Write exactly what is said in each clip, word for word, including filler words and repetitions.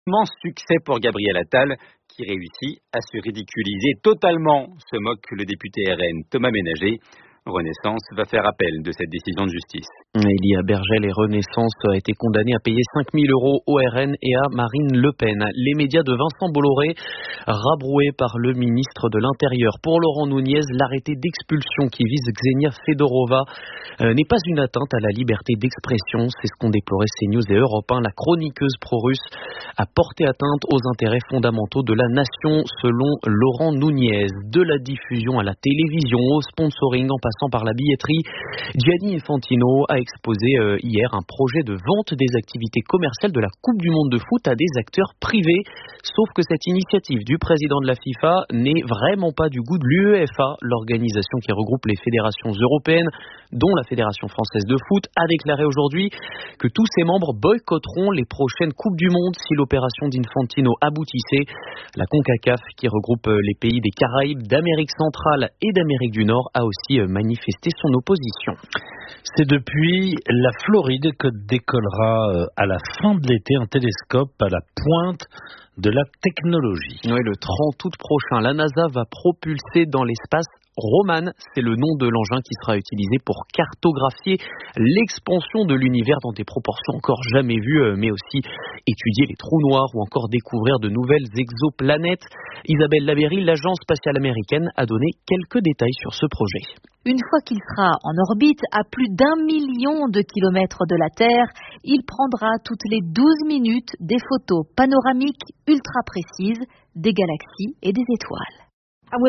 immense succès pour Gabriel Attal, qui réussit à se ridiculiser totalement, se moque le député R N Thomas Ménager. Renaissance va faire appel de cette décision de justice. Elia Bergel et Renaissance a été condamné à payer cinq mille euros au R N et à Marine Le Pen. Les médias de Vincent Bolloré, rabroués par le ministre de l'Intérieur. Pour Laurent Nunez, l'arrêté d'expulsion qui vise Ksenia Fedorova euh, n'est pas une atteinte à la liberté d'expression. C'est ce qu'ont déploré CNews et Europe un. La chroniqueuse pro-russe a porté atteinte aux intérêts fondamentaux de la nation, selon Laurent Nunez. De la diffusion à la télévision, au sponsoring, en passant par la billetterie, Gianni Infantino a exposé euh, hier un projet de vente des activités commerciales de la Coupe du Monde de foot à des acteurs privés. Sauf que cette initiative du président de la FIFA n'est vraiment pas du goût de l'UEFA, l'organisation qui regroupe les fédérations européennes, dont la Fédération française de foot, a déclaré aujourd'hui que tous ses membres boycotteront les prochaines Coupes du Monde si l'opération d'Infantino aboutissait. La CONCACAF, qui regroupe les pays des Caraïbes, d'Amérique centrale et d'Amérique du Nord, a aussi manifesté son opposition. C'est depuis la Floride que décollera à la fin de l'été un télescope à la pointe de la technologie. Oui, le trente août prochain, la NASA va propulser dans l'espace Roman, c'est le nom de l'engin qui sera utilisé pour cartographier l'expansion de l'univers dans des proportions encore jamais vues, mais aussi étudier les trous noirs ou encore découvrir de nouvelles exoplanètes. Isabelle Labéry, l'agence spatiale américaine, a donné quelques détails sur ce projet. Une fois qu'il sera en orbite à plus d'un million de kilomètres de la Terre, il prendra toutes les douze minutes des photos panoramiques ultra précises des galaxies et des étoiles. Nous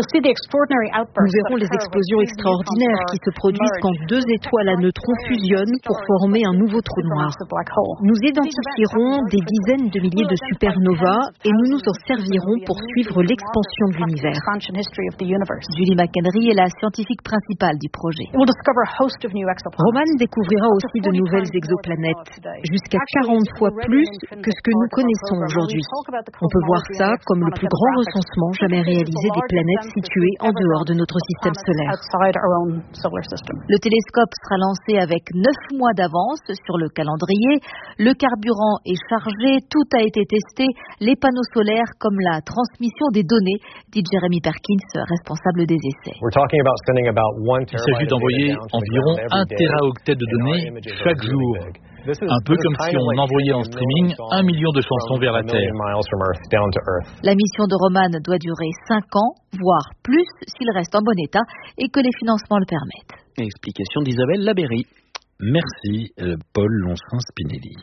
verrons les explosions extraordinaires qui se produisent quand deux étoiles à neutrons fusionnent pour former un nouveau trou noir. Nous identifierons des dizaines de milliers de supernovas et nous nous en servirons pour suivre l'expansion de l'univers. Julie McHenry est la scientifique principale du projet. Roman découvrira aussi de nouvelles exoplanètes, jusqu'à quarante fois plus que ce que nous connaissons aujourd'hui. On peut voir ça comme le plus grand recensement jamais réalisé des planètes situées en dehors de notre système solaire. Le télescope sera lancé avec neuf mois d'avance sur le calendrier. Le carburant est chargé, tout a été testé, les panneaux solaires comme la transmission des données, dit Jeremy Perkins, responsable des essais. Il s'agit d'envoyer environ un téraoctet de données chaque jour. Un peu comme si on envoyait en streaming un million de chansons vers la Terre. La mission de Roman doit durer cinq ans, voire plus, s'il reste en bon état et que les financements le permettent. Explication d'Isabelle Labéry. Merci, Paul Lonsin-Spinelli.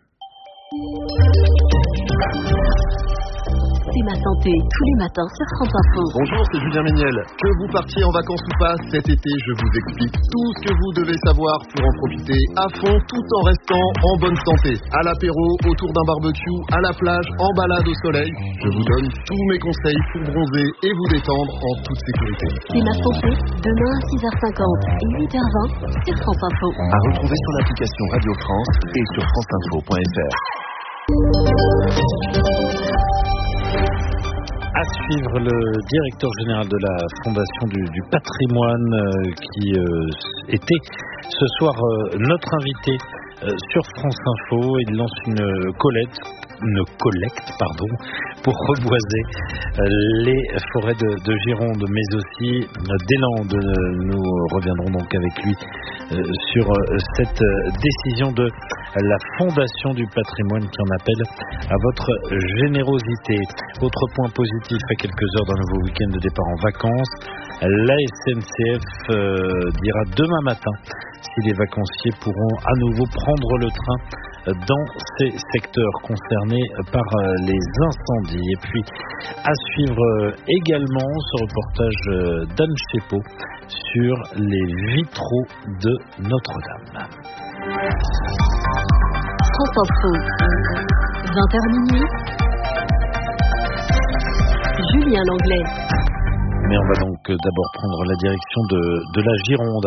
C'est ma santé, tous les matins sur France Info. Bonjour, c'est Julien Méniel. Que vous partiez en vacances ou pas, cet été, je vous explique tout ce que vous devez savoir pour en profiter à fond, tout en restant en bonne santé. À l'apéro, autour d'un barbecue, à la plage, en balade au soleil. Je vous donne tous mes conseils pour bronzer et vous détendre en toute sécurité. C'est ma santé, demain à six heures cinquante et huit heures vingt sur France Info. À retrouver sur l'application Radio France et sur franceinfo point f r. À suivre, le directeur général de la Fondation du, du patrimoine euh, qui euh, était ce soir euh, notre invité euh, sur France Info. Il lance une collecte, une collecte pardon, pour reboiser euh, les forêts de, de Gironde, mais aussi euh, des Landes. Nous reviendrons donc avec lui euh, sur euh, cette euh, décision de la Fondation du patrimoine qui en appelle à votre générosité. Autre point positif, à quelques heures d'un nouveau week-end de départ en vacances, la S N C F euh, dira demain matin si les vacanciers pourront à nouveau prendre le train dans ces secteurs concernés par les incendies. Et puis à suivre également ce reportage d'Anne Chepeau sur les vitraux de Notre-Dame. France Info, vingt heures minuit, Julien Langlais. Mais on va donc d'abord prendre la direction de, de la Gironde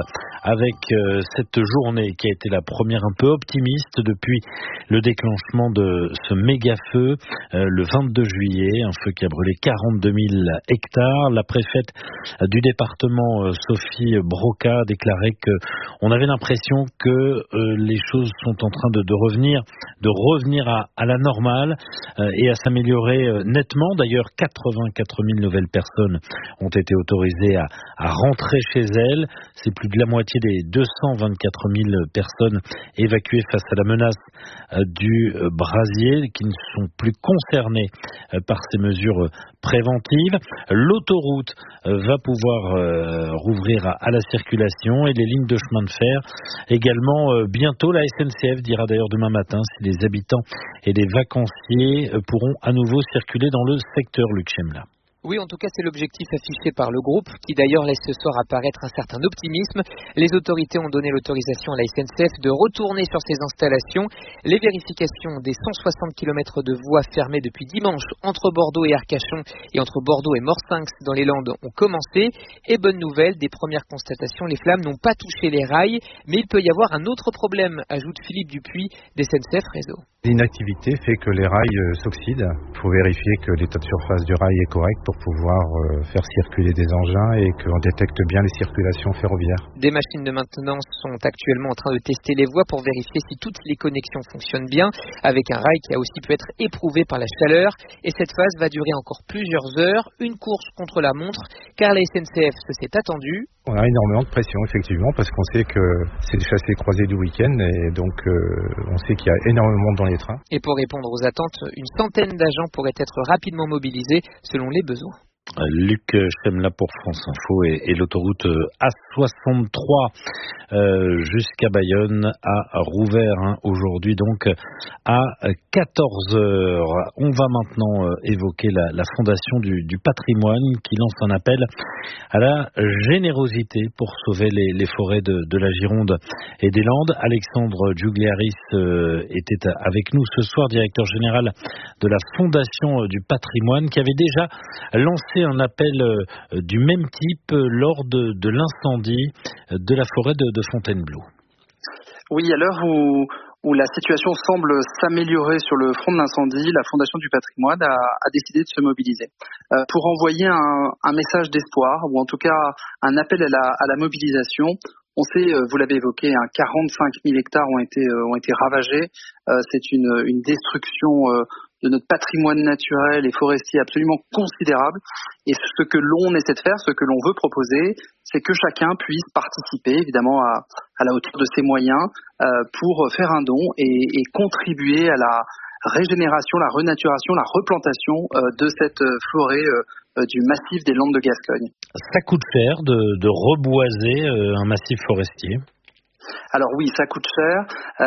avec euh, cette journée qui a été la première un peu optimiste depuis le déclenchement de ce méga feu euh, le vingt-deux juillet, un feu qui a brûlé quarante-deux mille hectares. La préfète du département euh, Sophie Broca a déclaré que on avait l'impression que euh, les choses sont en train de, de revenir, de revenir à, à la normale euh, et à s'améliorer euh, nettement. D'ailleurs, quatre-vingt-quatre mille nouvelles personnes ont été autorisées à, à rentrer chez elles. C'est plus de la moitié des deux cent vingt-quatre mille personnes évacuées face à la menace euh, du euh, brasier, qui ne sont plus concernées euh, par ces mesures euh, préventives. L'autoroute euh, va pouvoir euh, rouvrir à, à la circulation et les lignes de chemin de fer également euh, bientôt. La S N C F dira d'ailleurs demain matin si les habitants et les vacanciers euh, pourront à nouveau circuler dans le secteur Luc Chemla. Oui, en tout cas, c'est l'objectif affiché par le groupe, qui d'ailleurs laisse ce soir apparaître un certain optimisme. Les autorités ont donné l'autorisation à la S N C F de retourner sur ces installations. Les vérifications des cent soixante kilomètres de voies fermées depuis dimanche entre Bordeaux et Arcachon et entre Bordeaux et Morsinx dans les Landes ont commencé. Et bonne nouvelle, des premières constatations, les flammes n'ont pas touché les rails, mais il peut y avoir un autre problème, ajoute Philippe Dupuis d'S N C F Réseau. L'inactivité fait que les rails euh, s'oxydent. Il faut vérifier que l'état de surface du rail est correct pour pouvoir euh, faire circuler des engins et qu'on détecte bien les circulations ferroviaires. Des machines de maintenance sont actuellement en train de tester les voies pour vérifier si toutes les connexions fonctionnent bien, avec un rail qui a aussi pu être éprouvé par la chaleur. Et cette phase va durer encore plusieurs heures, une course contre la montre, car la S N C F se s'est attendue. On a énormément de pression, effectivement, parce qu'on sait que c'est le chassé-croisé du week-end et donc euh, on sait qu'il y a énormément de monde dans les trains. Et pour répondre aux attentes, une centaine d'agents pourraient être rapidement mobilisés selon les besoins. Luc Chemla pour France Info et, et l'autoroute A soixante-trois euh, jusqu'à Bayonne a rouvert hein, aujourd'hui donc à quatorze heures. On va maintenant euh, évoquer la, la Fondation du, du patrimoine qui lance un appel à la générosité pour sauver les, les forêts de, de la Gironde et des Landes. Alexandre Giugliaris euh, était avec nous ce soir, directeur général de la Fondation du patrimoine, qui avait déjà lancé un appel euh, du même type euh, lors de, de l'incendie de la forêt de, de Fontainebleau. Oui, à l'heure où, où la situation semble s'améliorer sur le front de l'incendie, la Fondation du patrimoine a, a décidé de se mobiliser euh, pour envoyer un, un message d'espoir, ou en tout cas un appel à la, à la mobilisation. On sait, vous l'avez évoqué, hein, quarante-cinq mille hectares ont été, euh, ont été ravagés. Euh, c'est une, une destruction euh, de notre patrimoine naturel et forestier absolument considérable. Et ce que l'on essaie de faire, ce que l'on veut proposer, c'est que chacun puisse participer, évidemment, à, à la hauteur de ses moyens, euh, pour faire un don et, et contribuer à la régénération, la renaturation, la replantation euh, de cette forêt euh, du massif des Landes de Gascogne. Ça coûte cher de, de reboiser euh, un massif forestier? Alors oui, ça coûte cher.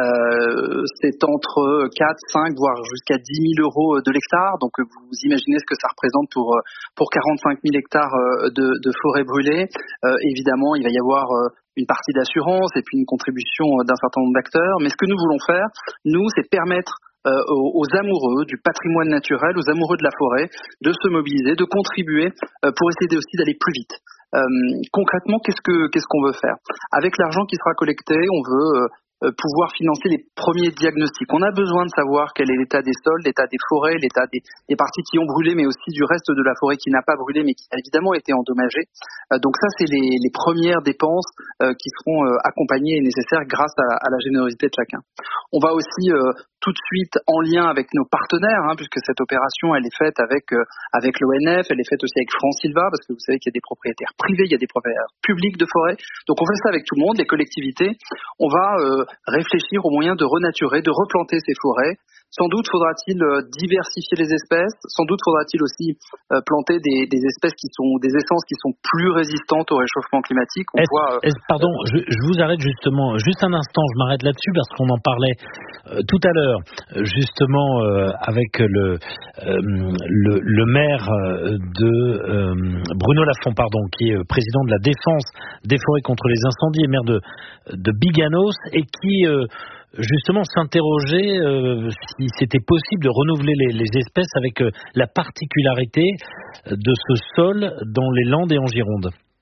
Euh, c'est entre quatre, cinq, voire jusqu'à dix mille euros de l'hectare. Donc vous imaginez ce que ça représente pour pour quarante-cinq mille hectares de, de forêt brûlée. Euh, évidemment, il va y avoir une partie d'assurance et puis une contribution d'un certain nombre d'acteurs. Mais ce que nous voulons faire, nous, c'est permettre Euh, aux, aux amoureux du patrimoine naturel, aux amoureux de la forêt, de se mobiliser, de contribuer euh, pour essayer aussi d'aller plus vite. Euh, concrètement, qu'est-ce que qu'est-ce qu'on veut faire? Avec l'argent qui sera collecté, on veut euh, euh, pouvoir financer les premiers diagnostics. On a besoin de savoir quel est l'état des sols, l'état des forêts, l'état des, des parties qui ont brûlé, mais aussi du reste de la forêt qui n'a pas brûlé, mais qui a évidemment été endommagée. Euh, donc ça, c'est les, les premières dépenses euh, qui seront euh, accompagnées et nécessaires grâce à, à la générosité de chacun. On va aussi euh, tout de suite en lien avec nos partenaires, hein, puisque cette opération, elle est faite avec euh, avec l'O N F, elle est faite aussi avec France Silva, parce que vous savez qu'il y a des propriétaires privés, il y a des propriétaires publics de forêt. Donc on fait ça avec tout le monde, les collectivités. On va euh, réfléchir aux moyens de renaturer, de replanter ces forêts. Sans doute faudra-t-il euh, diversifier les espèces. Sans doute faudra-t-il aussi euh, planter des, des espèces qui sont des essences qui sont plus résistantes au réchauffement climatique. On est-ce, voit. Euh, est-ce, pardon, euh, je, je vous arrête justement, juste un instant. Je m'arrête là-dessus parce qu'on en parlait euh, tout à l'heure, justement euh, avec le, euh, le le maire de euh, Bruno Lafont, pardon, qui est président de la défense des forêts contre les incendies et maire de de Biganos et qui euh, justement s'interroger euh, si c'était possible de renouveler les, les espèces avec euh, la particularité de ce sol dans les Landes et en Gironde.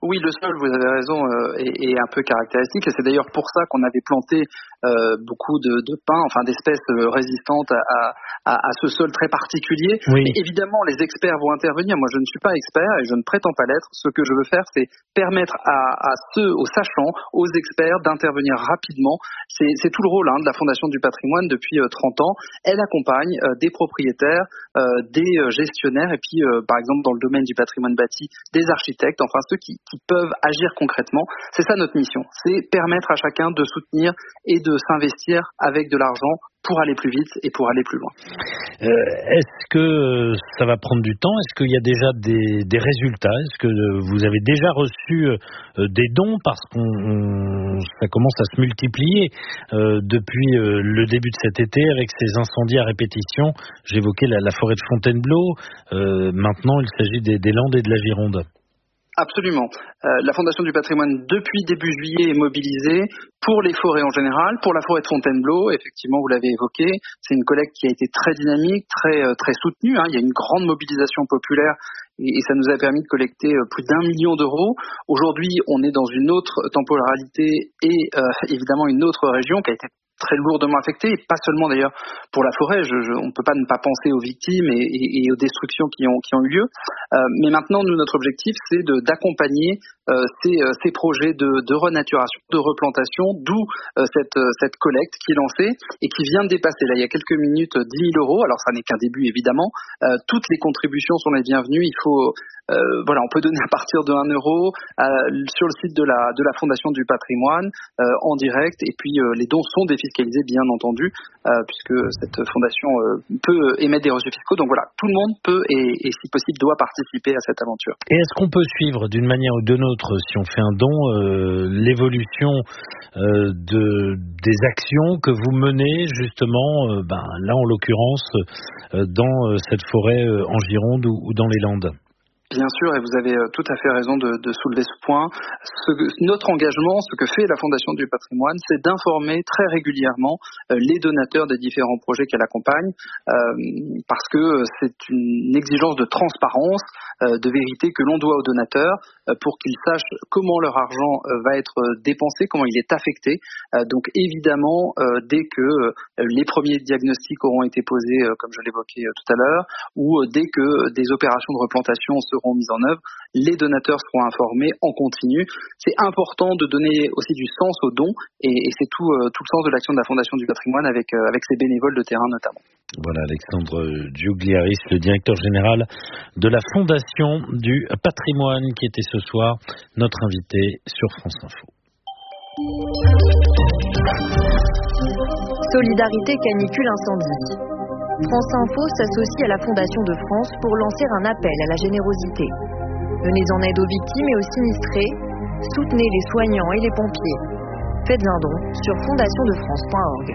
Oui, le sol, vous avez raison, euh, est, est un peu caractéristique et c'est d'ailleurs pour ça qu'on avait planté euh, beaucoup de, de pins, enfin d'espèces euh, résistantes à, à, à ce sol très particulier. Oui. Mais évidemment, les experts vont intervenir. Moi, je ne suis pas expert et je ne prétends pas l'être. Ce que je veux faire, c'est permettre à, à ceux, aux sachants, aux experts d'intervenir rapidement. C'est, c'est tout le rôle hein, de la Fondation du patrimoine depuis euh, trente ans. Elle accompagne euh, des propriétaires, euh, des euh, gestionnaires et puis, euh, par exemple, dans le domaine du patrimoine bâti, des architectes, enfin ceux qui, qui peuvent agir concrètement. C'est ça notre mission, c'est permettre à chacun de soutenir et de s'investir avec de l'argent pour aller plus vite et pour aller plus loin. Euh, est-ce que ça va prendre du temps ? Est-ce qu'il y a déjà des, des résultats ? Est-ce que vous avez déjà reçu euh, des dons ? Parce qu'on on, ça commence à se multiplier euh, depuis euh, le début de cet été avec ces incendies à répétition. J'évoquais la, la forêt de Fontainebleau. Euh, maintenant, il s'agit des, des Landes et de la Gironde. Absolument. Euh, la Fondation du patrimoine, depuis début juillet, est mobilisée pour les forêts en général, pour la forêt de Fontainebleau. Effectivement, vous l'avez évoqué, c'est une collecte qui a été très dynamique, très très soutenue. Hein. Il y a une grande mobilisation populaire et, et ça nous a permis de collecter plus d'un million d'euros. Aujourd'hui, on est dans une autre temporalité et euh, évidemment une autre région qui a été très lourdement affectée, et pas seulement d'ailleurs pour la forêt. Je, je, on ne peut pas ne pas penser aux victimes et, et, et aux destructions qui ont, qui ont eu lieu. Euh, mais maintenant, nous, notre objectif, c'est de, d'accompagner euh, ces, ces projets de, de renaturation, de replantation, d'où euh, cette, cette collecte qui est lancée et qui vient de dépasser, là, il y a quelques minutes, dix mille euros. Alors, ça n'est qu'un début, évidemment. Euh, toutes les contributions sont les bienvenues. Il faut... Euh, voilà, on peut donner à partir de un euro euh, sur le site de la, de la Fondation du patrimoine euh, en direct, et puis euh, les dons sont défiscalisés bien entendu euh, puisque cette fondation euh, peut émettre des reçus fiscaux, donc voilà, tout le monde peut et, et si possible doit participer à cette aventure. Et est-ce qu'on peut suivre d'une manière ou d'une autre, si on fait un don, euh, l'évolution euh, de, des actions que vous menez justement, euh, ben, là en l'occurrence euh, dans euh, cette forêt euh, en Gironde ou, ou dans les Landes ? Bien sûr, et vous avez tout à fait raison de, de soulever ce point. Ce, notre engagement, ce que fait la Fondation du patrimoine, c'est d'informer très régulièrement euh, les donateurs des différents projets qu'elle accompagne, euh, parce que c'est une exigence de transparence, euh, de vérité que l'on doit aux donateurs, euh, pour qu'ils sachent comment leur argent euh, va être dépensé, comment il est affecté. Euh, donc évidemment, euh, dès que euh, les premiers diagnostics auront été posés, euh, comme je l'évoquais euh, tout à l'heure, ou euh, dès que des opérations de replantation seront mises en œuvre, les donateurs seront informés en continu. C'est important de donner aussi du sens aux dons et, et c'est tout, euh, tout le sens de l'action de la Fondation du patrimoine avec, euh, avec ses bénévoles de terrain notamment. Voilà, Alexandre Giugliaris, le directeur général de la Fondation du patrimoine, qui était ce soir notre invité sur France Info. Solidarité canicule incendie. France Info s'associe à la Fondation de France pour lancer un appel à la générosité. Venez en aide aux victimes et aux sinistrés, soutenez les soignants et les pompiers. Faites un don sur fondation de france point org.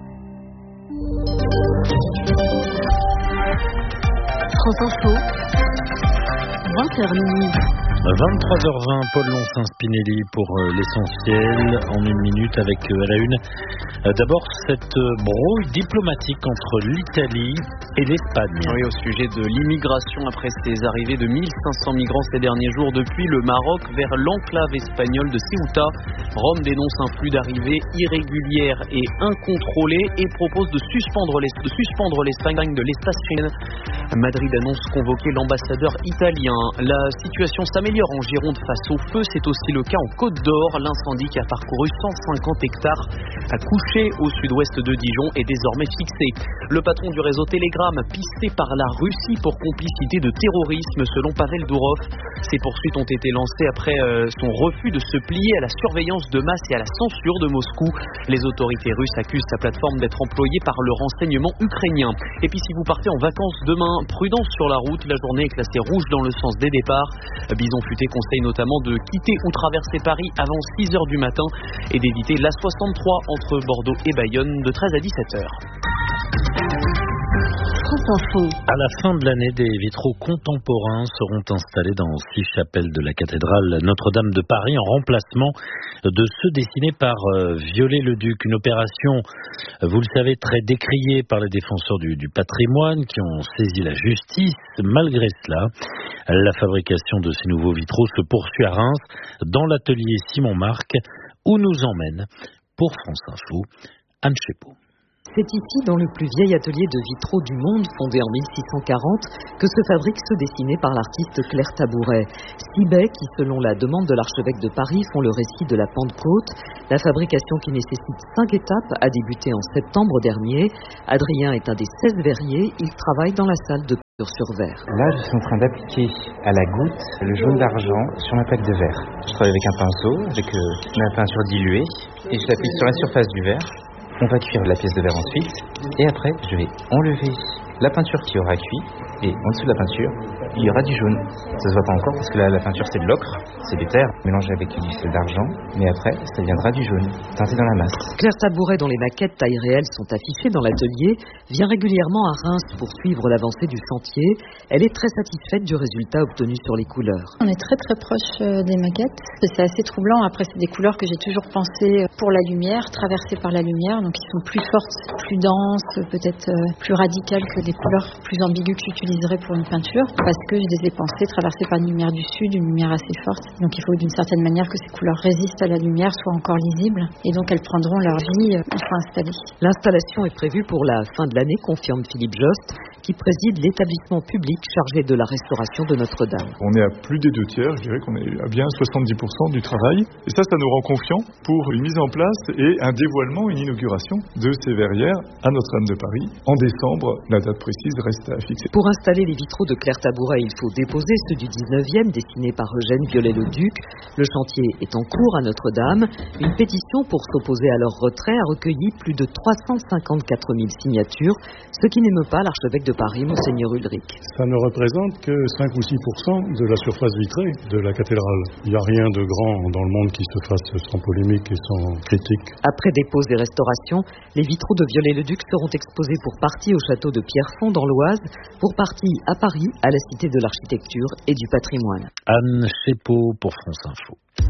France Info, vingt heures minuit. vingt-trois heures vingt, Paul Lonsin-Spinelli pour euh, l'essentiel, en une minute avec euh, à la une. Euh, d'abord, cette euh, brouille diplomatique entre l'Italie et l'Espagne. Oui, au sujet de l'immigration après ces arrivées de mille cinq cents migrants ces derniers jours depuis le Maroc vers l'enclave espagnole de Ceuta. Rome dénonce un flux d'arrivées irrégulières et incontrôlées et propose de suspendre, les, de suspendre l'Espagne de l'espace Schengen. Madrid annonce convoquer l'ambassadeur italien. La situation s'améliore en Gironde face au feu, c'est aussi le cas en Côte d'Or. L'incendie qui a parcouru cent cinquante hectares a couché au sud-ouest de Dijon est désormais fixé. Le patron du réseau Telegram, pisté par la Russie pour complicité de terrorisme selon Pavel Durov. Ces poursuites ont été lancées après euh, son refus de se plier à la surveillance de masse et à la censure de Moscou. Les autorités russes accusent sa plateforme d'être employée par le renseignement ukrainien. Et puis si vous partez en vacances demain, prudence sur la route, la journée est classée rouge dans le sens des départs. Bison Futé conseille notamment de quitter ou traverser Paris avant six heures du matin et d'éviter l'A soixante-trois entre Bordeaux et Bayonne de treize à dix-sept heures. France Info. À la fin de l'année, des vitraux contemporains seront installés dans six chapelles de la cathédrale Notre-Dame de Paris en remplacement de ceux dessinés par Viollet-le-Duc. Une opération, vous le savez, très décriée par les défenseurs du, du patrimoine qui ont saisi la justice. Malgré cela, la fabrication de ces nouveaux vitraux se poursuit à Reims, dans l'atelier Simon Marc, où nous emmène, pour France Info, Anne Chepot. C'est ici, dans le plus vieil atelier de vitraux du monde, fondé en mille six cent quarante, que se fabriquent ceux dessinés par l'artiste Claire Tabouret. Six baies qui, selon la demande de l'archevêque de Paris, font le récit de la Pentecôte. La fabrication, qui nécessite cinq étapes, a débuté en septembre dernier. Adrien est un des seize verriers. Il travaille dans la salle de peinture sur verre. Là, je suis en train d'appliquer à la goutte le jaune d'argent sur ma plaque de verre. Je travaille avec un pinceau, avec euh, ma peinture diluée, et je l'applique sur la surface du verre. On va cuire la pièce de verre ensuite, et après je vais enlever la peinture qui aura cuit, et en dessous de la peinture, il y aura du jaune. Ça se voit pas encore parce que là, la peinture c'est de l'ocre, c'est des terres mélangées avec du sel d'argent, mais après ça viendra du jaune, teinté dans la masse. Claire Tabouret, dont les maquettes taille réelle sont affichées dans l'atelier, vient régulièrement à Reims pour suivre l'avancée du chantier. Elle est très satisfaite du résultat obtenu sur les couleurs. On est très très proche des maquettes. C'est assez troublant. Après, c'est des couleurs que j'ai toujours pensées pour la lumière, traversées par la lumière, donc qui sont plus fortes, plus denses, peut-être plus radicales que des couleurs plus ambiguës que j'utiliserais pour une peinture, parce que je les ai pensées traversées par une lumière du sud, une lumière assez forte. Donc il faut d'une certaine manière que ces couleurs résistent à la lumière, soient encore lisibles, et donc elles prendront leur vie une fois installées. L'installation est prévue pour la fin de l'année, confirme Philippe Jost, qui préside l'établissement public chargé de la restauration de Notre-Dame. On est à plus des deux tiers, je dirais qu'on est à bien soixante-dix pour cent du travail, et ça, ça nous rend confiants pour une mise en place et un dévoilement, une inauguration de ces verrières à Notre-Dame de Paris en décembre. La date précise reste à fixer. Pour installer les vitraux de Claire Tabouret, il faut déposer ceux du dix-neuvième dessinés par Eugène Viollet-le-Duc. Le chantier est en cours à Notre-Dame. Une pétition pour s'opposer à leur retrait a recueilli plus de trois cent cinquante-quatre mille signatures, ce qui n'émeut pas l'archevêque de Paris, Monseigneur Ulrich. Ça ne représente que cinq ou six pour cent de la surface vitrée de la cathédrale. Il n'y a rien de grand dans le monde qui se fasse sans polémique et sans critique. Après dépose et restauration, les vitraux de Viollet-le-Duc seront exposés pour partie au château de Pierrefonds dans l'Oise, pour partie à Paris, à la Cité de l'Architecture et du Patrimoine. Anne Chepot pour France Info.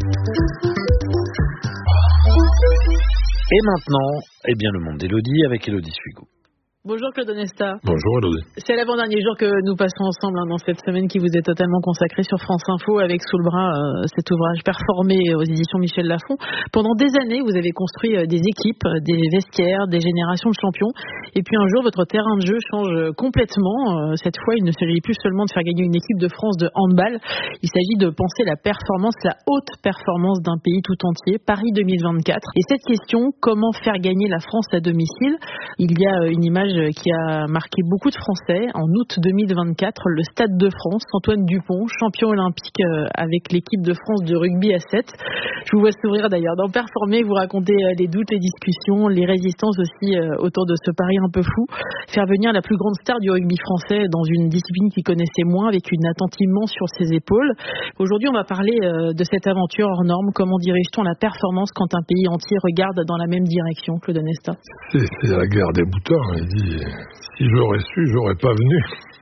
Et maintenant, eh bien le monde d'Élodie avec Élodie Suigo. Bonjour Claude Onesta. Bonjour Elodie. C'est l'avant-dernier jour que nous passons ensemble hein, dans cette semaine qui vous est totalement consacrée sur France Info avec sous le bras euh, cet ouvrage Performé aux éditions Michel Lafon. Pendant des années, vous avez construit euh, des équipes, des vestiaires, des générations de champions. Et puis un jour, votre terrain de jeu change complètement. Euh, cette fois, il ne s'agit plus seulement de faire gagner une équipe de France de handball. Il s'agit de penser la performance, la haute performance d'un pays tout entier, Paris deux mille vingt-quatre. Et cette question, comment faire gagner la France à domicile ? Il y a euh, une image qui a marqué beaucoup de Français. En août deux mille vingt-quatre, le Stade de France, Antoine Dupont, champion olympique avec l'équipe de France de rugby à sept. Je vous vois sourire d'ailleurs. Dans Performer, vous racontez les doutes, les discussions, les résistances aussi autour de ce pari un peu fou. Faire venir la plus grande star du rugby français dans une discipline qu'il connaissait moins, avec une attente immense sur ses épaules. Aujourd'hui, on va parler de cette aventure hors norme. Comment dirige-t-on la performance quand un pays entier regarde dans la même direction, Claude Onesta ? C'est, c'est la guerre des boutons. Il dit, si j'aurais su, j'aurais pas venu.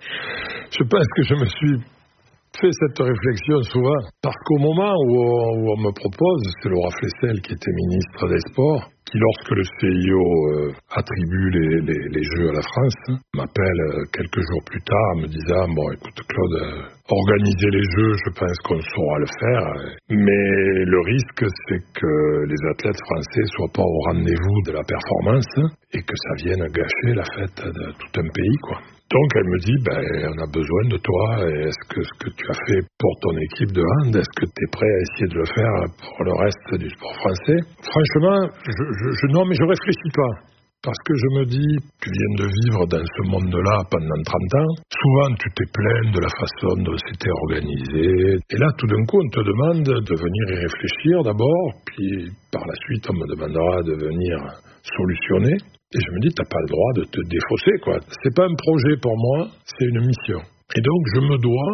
Je pense que je me suis fait cette réflexion souvent, parce qu'au moment où on, où on me propose, c'est Laura Flessel qui était ministre des Sports, qui lorsque le C I O euh, attribue les, les, les Jeux à la France, m'appelle euh, quelques jours plus tard en me disant « Bon, écoute Claude, euh, organiser les Jeux, je pense qu'on saura le faire, mais le risque c'est que les athlètes français soient pas au rendez-vous de la performance et que ça vienne gâcher la fête de tout un pays, quoi. » Donc elle me dit, ben, on a besoin de toi, et est-ce que ce que tu as fait pour ton équipe de hand, est-ce que tu es prêt à essayer de le faire pour le reste du sport français ? Franchement, je, je, je, non mais je réfléchis pas, parce que je me dis, tu viens de vivre dans ce monde-là pendant trente ans, souvent tu t'es plaint de la façon dont c'était organisé, et là tout d'un coup on te demande de venir y réfléchir d'abord, puis par la suite on me demandera de venir solutionner. Et je me dis, t'as pas le droit de te défausser, quoi. C'est pas un projet pour moi, c'est une mission. Et donc, je me dois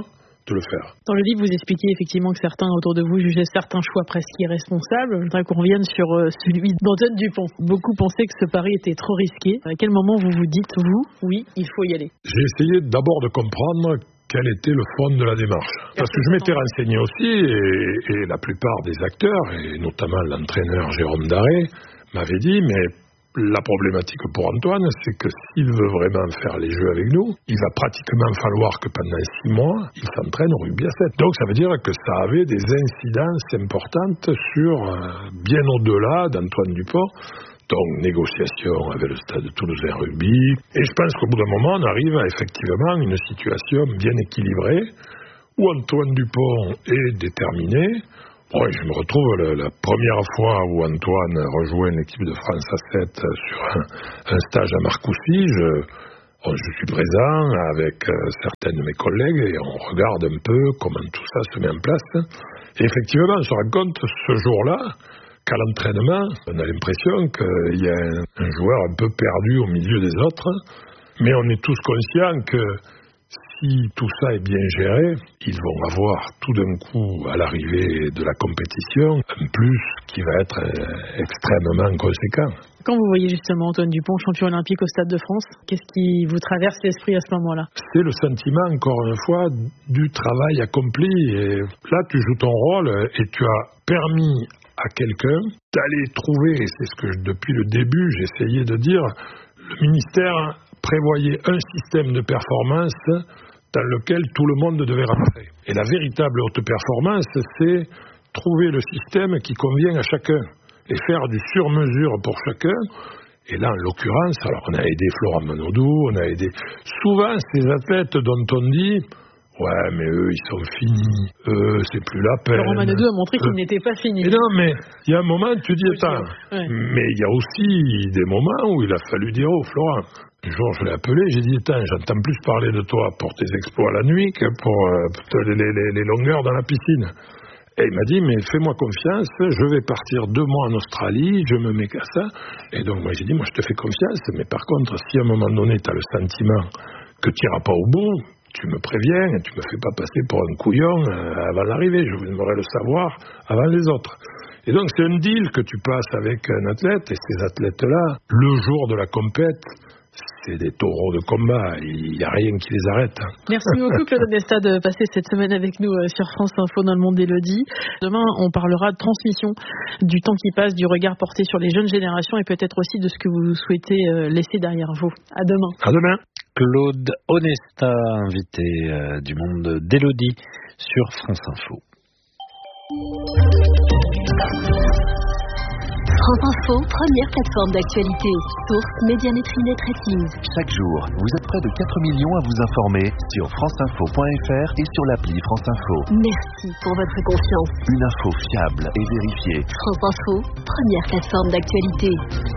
le faire. Dans le livre, vous expliquez effectivement que certains autour de vous jugeaient certains choix presque irresponsables. Je voudrais qu'on revienne sur celui d'Antoine Dupont. Beaucoup pensaient que ce pari était trop risqué. À quel moment vous vous dites, vous, oui, il faut y aller? J'ai essayé d'abord de comprendre quel était le fond de la démarche. Parce que je m'étais renseigné aussi, et, et la plupart des acteurs, et notamment l'entraîneur Jérôme Daré, m'avait dit, mais la problématique pour Antoine, c'est que s'il veut vraiment faire les jeux avec nous, il va pratiquement falloir que pendant six mois, il s'entraîne au rugby à sept. Donc ça veut dire que ça avait des incidences importantes sur, euh, bien au-delà d'Antoine Dupont. Donc, négociation avec le Stade Toulousain Rugby. Et je pense qu'au bout d'un moment, on arrive à effectivement une situation bien équilibrée où Antoine Dupont est déterminé. Bon, je me retrouve la, la première fois où Antoine rejoint l'équipe de France à sept sur un, un stage à Marcoussis. Je, bon, je suis présent avec euh, certains de mes collègues et on regarde un peu comment tout ça se met en place. Et effectivement, on se rend compte ce jour-là qu'à l'entraînement, on a l'impression qu'il y a un, un joueur un peu perdu au milieu des autres, mais on est tous conscients que si tout ça est bien géré, ils vont avoir tout d'un coup, à l'arrivée de la compétition, un plus qui va être euh, extrêmement conséquent. Quand vous voyez justement Antoine Dupont, champion olympique au Stade de France, qu'est-ce qui vous traverse l'esprit à ce moment-là? C'est le sentiment, encore une fois, du travail accompli. Et là, tu joues ton rôle et tu as permis à quelqu'un d'aller trouver, et c'est ce que depuis le début j'essayais de dire, le ministère prévoyait un système de performance dans lequel tout le monde devait rentrer. Et la véritable haute performance, c'est trouver le système qui convient à chacun et faire du sur-mesure pour chacun. Et là, en l'occurrence, alors on a aidé Florent Manodou, on a aidé souvent ces athlètes dont on dit ouais, mais eux, ils sont finis. Eux, c'est plus la peine. Florent Manodou a montré qu'il euh, n'était pas fini. Non, mais il y a un moment, tu dis, attends. Ouais. Mais il y a aussi des moments où il a fallu dire, oh, Florent. Un jour, je l'ai appelé, j'ai dit, attends, j'entends plus parler de toi pour tes exploits la nuit que pour, euh, pour les, les, les longueurs dans la piscine. Et il m'a dit, mais fais-moi confiance, je vais partir deux mois en Australie, je me mets qu'à ça. Et donc, moi, j'ai dit, moi, je te fais confiance, mais par contre, si à un moment donné, tu as le sentiment que tu n'iras pas au bout, tu me préviens et tu me fais pas passer pour un couillon euh, avant l'arrivée. Je voudrais le savoir avant les autres. Et donc, c'est un deal que tu passes avec un athlète, et ces athlètes-là, le jour de la compète, c'est des taureaux de combat, il n'y a rien qui les arrête. Merci beaucoup Claude Onesta de passer cette semaine avec nous sur France Info dans le monde d'Élodie. Demain, on parlera de transmission, du temps qui passe, du regard porté sur les jeunes générations et peut-être aussi de ce que vous souhaitez laisser derrière vous. À demain. À demain. Claude Onesta, invité euh, du monde d'Élodie sur France Info. France Info, première plateforme d'actualité. Source Médiamétrie Net Ratings. Chaque jour, vous êtes près de quatre millions à vous informer sur franceinfo point f r et sur l'appli France Info. Merci pour votre confiance. Une info fiable et vérifiée. France Info, première plateforme d'actualité.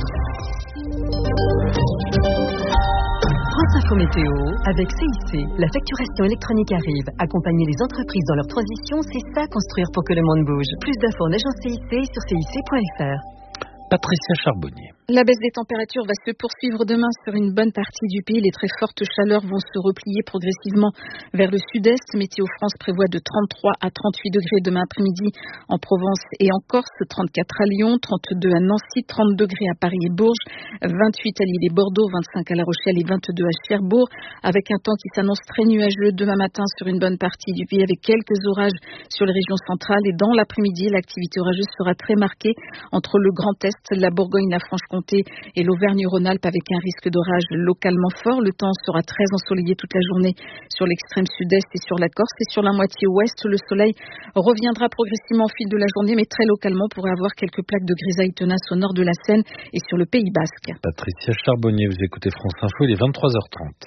France Info Météo, avec C I C, la facturation électronique arrive. Accompagner les entreprises dans leur transition, c'est ça construire pour que le monde bouge. Plus d'infos en agence C I C sur C I C point f r. Patricia Charbonnier. La baisse des températures va se poursuivre demain sur une bonne partie du pays. Les très fortes chaleurs vont se replier progressivement vers le sud-est. Météo France prévoit de trente-trois à trente-huit degrés demain après-midi en Provence et en Corse, trente-quatre à Lyon, trente-deux à Nancy, trente degrés à Paris et Bourges, vingt-huit à Lille et Bordeaux, vingt-cinq à La Rochelle et vingt-deux à Cherbourg, avec un temps qui s'annonce très nuageux demain matin sur une bonne partie du pays avec quelques orages sur les régions centrales et dans l'après-midi, l'activité orageuse sera très marquée entre le Grand Est, la Bourgogne, la Franche-Comté et l'Auvergne-Rhône-Alpes avec un risque d'orage localement fort. Le temps sera très ensoleillé toute la journée sur l'extrême sud-est et sur la Corse et sur la moitié ouest. Le soleil reviendra progressivement au fil de la journée, mais très localement on pourrait avoir quelques plaques de grisaille tenaces au nord de la Seine et sur le Pays Basque. Patricia Charbonnier, vous écoutez France Info, il est vingt-trois heures trente.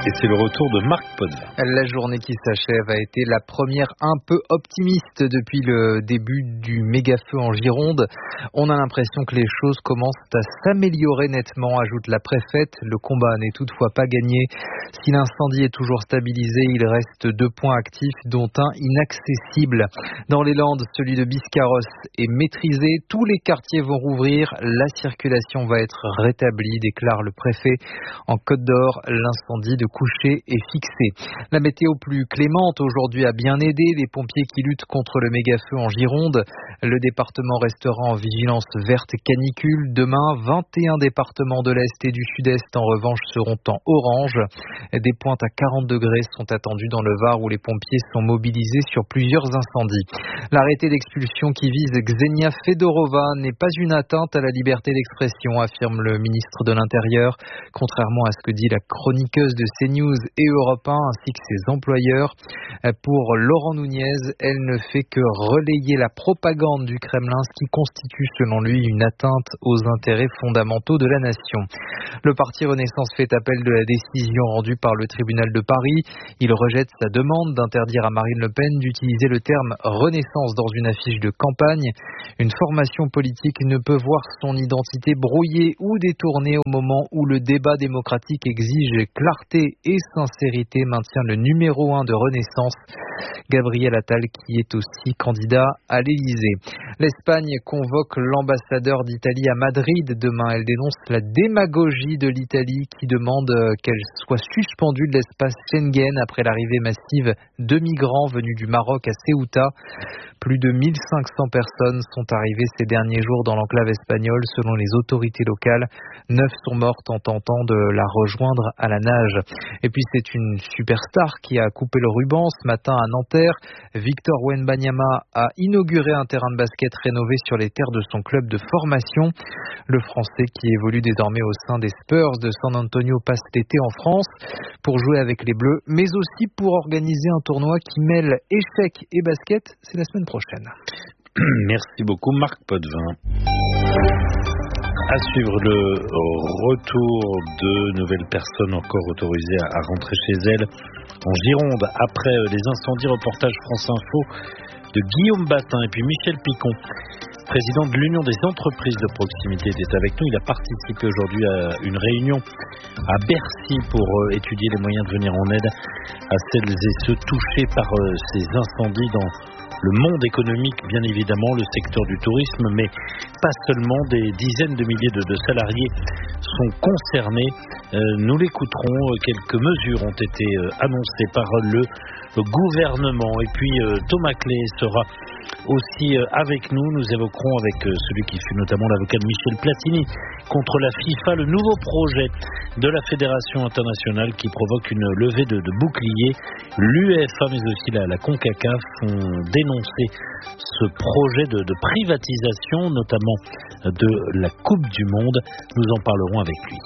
Et c'est le retour de Marc Potvin. La journée qui s'achève a été la première un peu optimiste depuis le début du méga-feu en Gironde. On a l'impression que les choses commencent à s'améliorer nettement, ajoute la préfète. Le combat n'est toutefois pas gagné. Si l'incendie est toujours stabilisé, il reste deux points actifs, dont un inaccessible. Dans les Landes, celui de Biscarrosse est maîtrisé. Tous les quartiers vont rouvrir. La circulation va être rétablie, déclare le préfet. En Côte d'Or, l'incendie de Couché est fixé. La météo plus clémente aujourd'hui a bien aidé les pompiers qui luttent contre le méga-feu en Gironde. Le département restera en vigilance verte canicule. Demain, vingt et un départements de l'Est et du Sud-Est en revanche seront en orange. Des pointes à quarante degrés sont attendues dans le Var où les pompiers sont mobilisés sur plusieurs incendies. L'arrêté d'expulsion qui vise Ksenia Fedorova n'est pas une atteinte à la liberté d'expression, affirme le ministre de l'Intérieur. Contrairement à ce que dit la chroniqueuse de CNews et Europe un ainsi que ses employeurs, pour Laurent Nunez, elle ne fait que relayer la propagande du Kremlin, ce qui constitue selon lui une atteinte aux intérêts fondamentaux de la nation. Le parti Renaissance fait appel de la décision rendue par le tribunal de Paris. Il rejette sa demande d'interdire à Marine Le Pen d'utiliser le terme Renaissance dans une affiche de campagne. Une formation politique ne peut voir son identité brouillée ou détournée au moment où le débat démocratique exige clarté et sincérité, maintient le numéro un de Renaissance, Gabriel Attal, qui est aussi candidat à l'Élysée. L'Espagne convoque l'ambassadeur d'Italie à Madrid demain. Elle dénonce la démagogie de l'Italie qui demande qu'elle soit suspendue de l'espace Schengen après l'arrivée massive de migrants venus du Maroc à Ceuta. Plus de mille cinq cents personnes sont arrivées ces derniers jours dans l'enclave espagnole selon les autorités locales. Neuf sont mortes en tentant de la rejoindre à la nage. Et puis c'est une superstar qui a coupé le ruban ce matin à Nanterre. Victor Wembanyama a inauguré un terrain de basket rénové sur les terres de son club de formation. Le Français qui évolue désormais au sein des Spurs de San Antonio passe l'été en France pour jouer avec les Bleus, mais aussi pour organiser un tournoi qui mêle échecs et basket. C'est la semaine prochaine. Merci beaucoup Marc Potvin. À suivre le retour de nouvelles personnes encore autorisées à rentrer chez elles en Gironde après les incendies. Reportage France Info de Guillaume Batin et puis Michel Picon, président de l'Union des entreprises de proximité, était avec nous. Il a participé aujourd'hui à une réunion à Bercy pour étudier les moyens de venir en aide à celles et ceux touchés par ces incendies dans le monde économique, bien évidemment, le secteur du tourisme, mais pas seulement. Des dizaines de milliers de, de salariés sont concernés. Euh, nous l'écouterons. Quelques mesures ont été euh, annoncées par le, le gouvernement. Et puis euh, Thomas Clé sera aussi euh, avec nous. Nous évoquerons avec euh, celui qui fut notamment l'avocat de Michel Platini contre la FIFA le nouveau projet de la Fédération internationale qui provoque une levée de, de boucliers. L'UEFA mais aussi la, la CONCACAF ont dénoncé ce projet de, de privatisation, notamment de la Coupe du Monde. Nous en parlerons avec lui.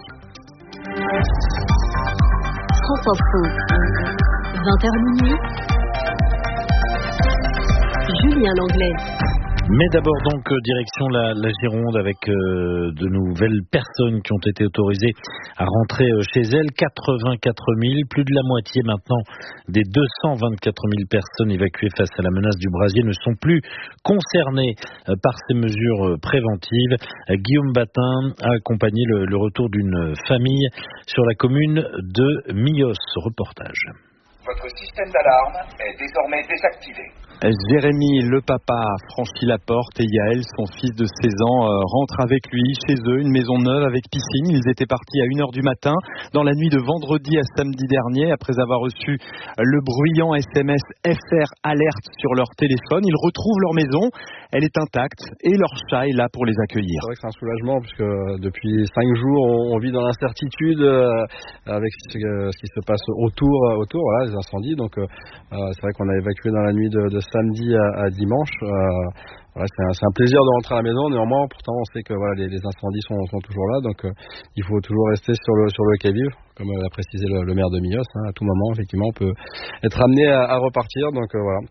France Info, vingt heures minuit. Julien Langlais. Mais d'abord donc direction la, la Gironde avec euh, de nouvelles personnes qui ont été autorisées à rentrer euh, chez elles. quatre-vingt-quatre mille, plus de la moitié maintenant des deux cent vingt-quatre mille personnes évacuées face à la menace du brasier ne sont plus concernées euh, par ces mesures euh, préventives. Euh, Guillaume Batin a accompagné le, le retour d'une famille sur la commune de Millos. Reportage. Votre système d'alarme est désormais désactivé. Jérémy, le papa, a franchi la porte et Yael, son fils de seize ans, euh, rentre avec lui chez eux, une maison neuve avec piscine. Ils étaient partis à une heure du matin dans la nuit de vendredi à samedi dernier après avoir reçu le bruyant S M S F R alerte sur leur téléphone. Ils retrouvent leur maison, elle est intacte et leur chat est là pour les accueillir. C'est vrai que c'est un soulagement puisque depuis cinq jours on vit dans l'incertitude euh, avec ce, euh, ce qui se passe autour, autour voilà, les incendies. Donc euh, c'est vrai qu'on a évacué dans la nuit de, de samedi à, à dimanche. Euh, voilà, c'est, un, c'est un plaisir de rentrer à la maison. Néanmoins, pourtant, on sait que voilà, les, les incendies sont, sont toujours là, donc euh, il faut toujours rester sur le sur le qui-vive, comme l'a précisé le, le maire de Millos. Hein, à tout moment, effectivement, on peut être amené à, à repartir. Donc euh, voilà.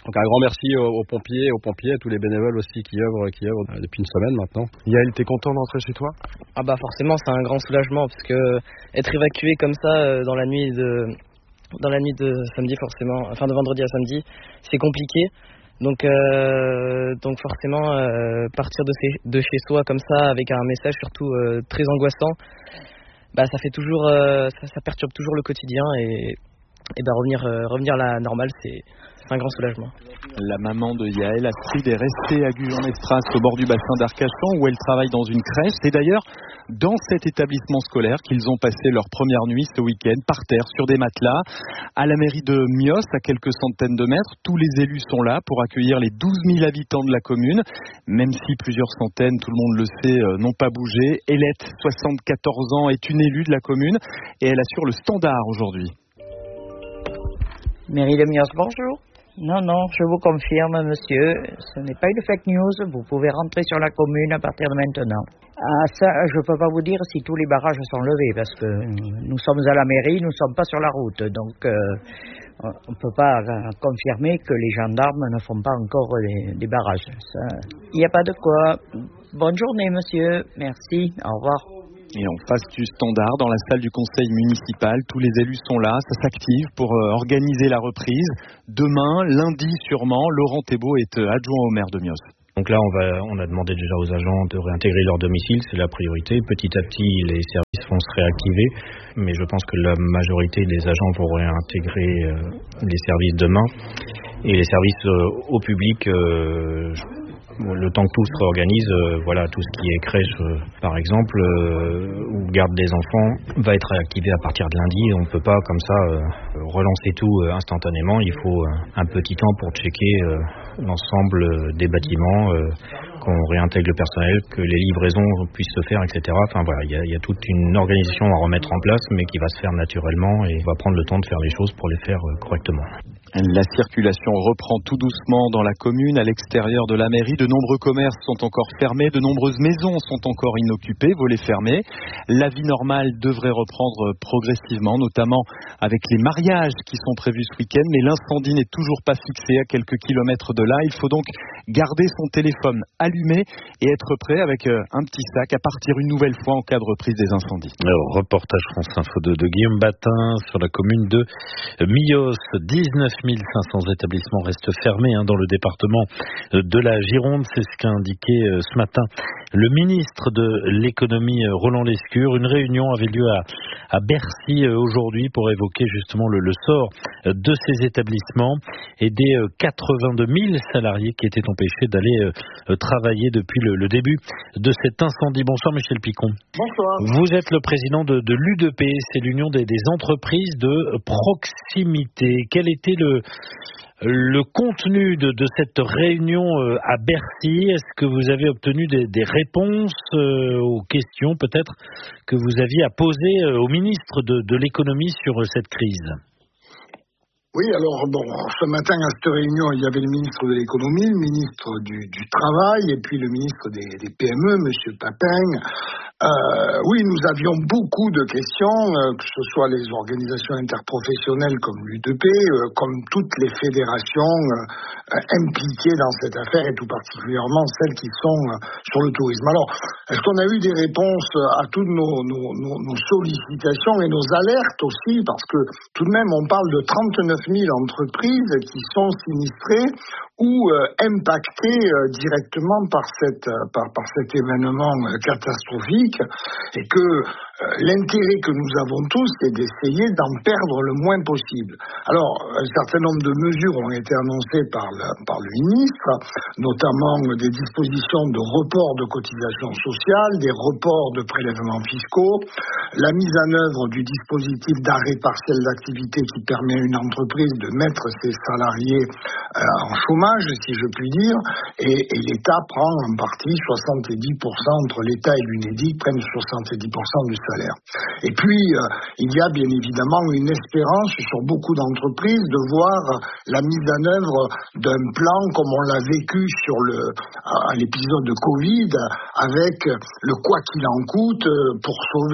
Donc un grand merci aux, aux pompiers, aux pompiers, à tous les bénévoles aussi qui œuvrent, qui œuvrent depuis une semaine maintenant. Yael, t'es content d'entrer chez toi? Ah bah forcément, c'est un grand soulagement parce que être évacué comme ça dans la nuit de, dans la nuit de samedi forcément, enfin de vendredi à samedi, c'est compliqué. Donc, euh, donc forcément, euh, partir de, ces, de chez soi comme ça avec un message surtout euh, très angoissant, bah ça fait toujours, euh, ça, ça perturbe toujours le quotidien et, et bah revenir, euh, revenir à la normale, c'est un grand soulagement. La maman de Yael, Astrid, est restée à Gujan-Mestras au bord du bassin d'Arcachon où elle travaille dans une crèche. C'est d'ailleurs dans cet établissement scolaire qu'ils ont passé leur première nuit ce week-end, par terre, sur des matelas. À la mairie de Mios, à quelques centaines de mètres, tous les élus sont là pour accueillir les douze mille habitants de la commune. Même si plusieurs centaines, tout le monde le sait, n'ont pas bougé. Hélène, soixante-quatorze ans, est une élue de la commune et elle assure le standard aujourd'hui. Mairie de Mios, bonjour. Non, non, je vous confirme, monsieur, ce n'est pas une fake news, vous pouvez rentrer sur la commune à partir de maintenant. Ah, ça, je ne peux pas vous dire si tous les barrages sont levés, parce que nous sommes à la mairie, nous ne sommes pas sur la route, donc euh, on ne peut pas confirmer que les gendarmes ne font pas encore des, des barrages. Il n'y a pas de quoi. Bonne journée, monsieur, merci, au revoir. Et en face du standard, dans la salle du conseil municipal, tous les élus sont là, ça s'active pour euh, organiser la reprise. Demain, lundi sûrement, Laurent Thébault est euh, adjoint au maire de Mios. Donc là, on, va, on a demandé déjà aux agents de réintégrer leur domicile, c'est la priorité. Petit à petit, les services vont se réactiver, mais je pense que la majorité des agents vont réintégrer euh, les services demain. Et les services euh, au public, euh, le temps que tout se réorganise, euh, voilà, tout ce qui est crèche, euh, par exemple, euh, ou garde des enfants, va être réactivé à partir de lundi. On ne peut pas comme ça euh, relancer tout euh, instantanément. Il faut euh, un petit temps pour checker euh, l'ensemble des bâtiments, euh, qu'on réintègre le personnel, que les livraisons puissent se faire, et cetera. Enfin voilà, il y, y a toute une organisation à remettre en place, mais qui va se faire naturellement et on va prendre le temps de faire les choses pour les faire euh, correctement. La circulation reprend tout doucement dans la commune, à l'extérieur de la mairie. De nombreux commerces sont encore fermés, de nombreuses maisons sont encore inoccupées, volets fermés. La vie normale devrait reprendre progressivement, notamment avec les mariages qui sont prévus ce week-end. Mais l'incendie n'est toujours pas fixé à quelques kilomètres de là. Il faut donc garder son téléphone allumé et être prêt avec un petit sac à partir une nouvelle fois en cas de reprise des incendies. Alors, reportage France Info de, de Guillaume Batin sur la commune de Mios. dix-neuf mille cinq cents établissements restent fermés hein, dans le département de la Gironde. C'est ce qu'a indiqué euh, ce matin le ministre de l'économie Roland Lescure. Une réunion avait lieu à, à Bercy euh, aujourd'hui pour évoquer justement le, le sort de ces établissements et des euh, quatre-vingt-deux mille salariés qui étaient empêchés d'aller euh, travailler depuis le, le début de cet incendie. Bonsoir Michel Picon. Bonsoir. Vous êtes le président de, de l'U D P, c'est l'Union des, des entreprises de proximité. Quel était le Le contenu de, de cette réunion euh, à Bercy? Est-ce que vous avez obtenu des, des réponses euh, aux questions peut-être que vous aviez à poser euh, au ministre de, de l'économie sur euh, cette crise? Oui, alors bon, ce matin à cette réunion, il y avait le ministre de l'économie, le ministre du, du travail et puis le ministre des, des P M E, M. Papin. Euh, oui, nous avions beaucoup de questions, euh, que ce soit les organisations interprofessionnelles comme l'U D P, euh, comme toutes les fédérations euh, impliquées dans cette affaire et tout particulièrement celles qui sont euh, sur le tourisme. Alors, est-ce qu'on a eu des réponses à toutes nos, nos, nos, nos sollicitations et nos alertes aussi? Parce que tout de même, on parle de trente-neuf mille entreprises qui sont sinistrées ou euh, impactées euh, directement par, cette, euh, par, par cet événement euh, catastrophique. Et que euh, l'intérêt que nous avons tous, c'est d'essayer d'en perdre le moins possible. Alors, un certain nombre de mesures ont été annoncées par le, par le ministre, notamment des dispositions de report de cotisations sociales, des reports de prélèvements fiscaux, la mise en œuvre du dispositif d'arrêt partiel d'activité qui permet à une entreprise de mettre ses salariés euh, en chômage, si je puis dire, et, et l'État prend en partie soixante-dix pour cent entre l'État et l'Unédic, prennent soixante-dix pour cent du salaire. Et puis, euh, il y a bien évidemment une espérance sur beaucoup d'entreprises de voir la mise en œuvre d'un plan comme on l'a vécu sur le, à l'épisode de Covid, avec le quoi qu'il en coûte pour sauver,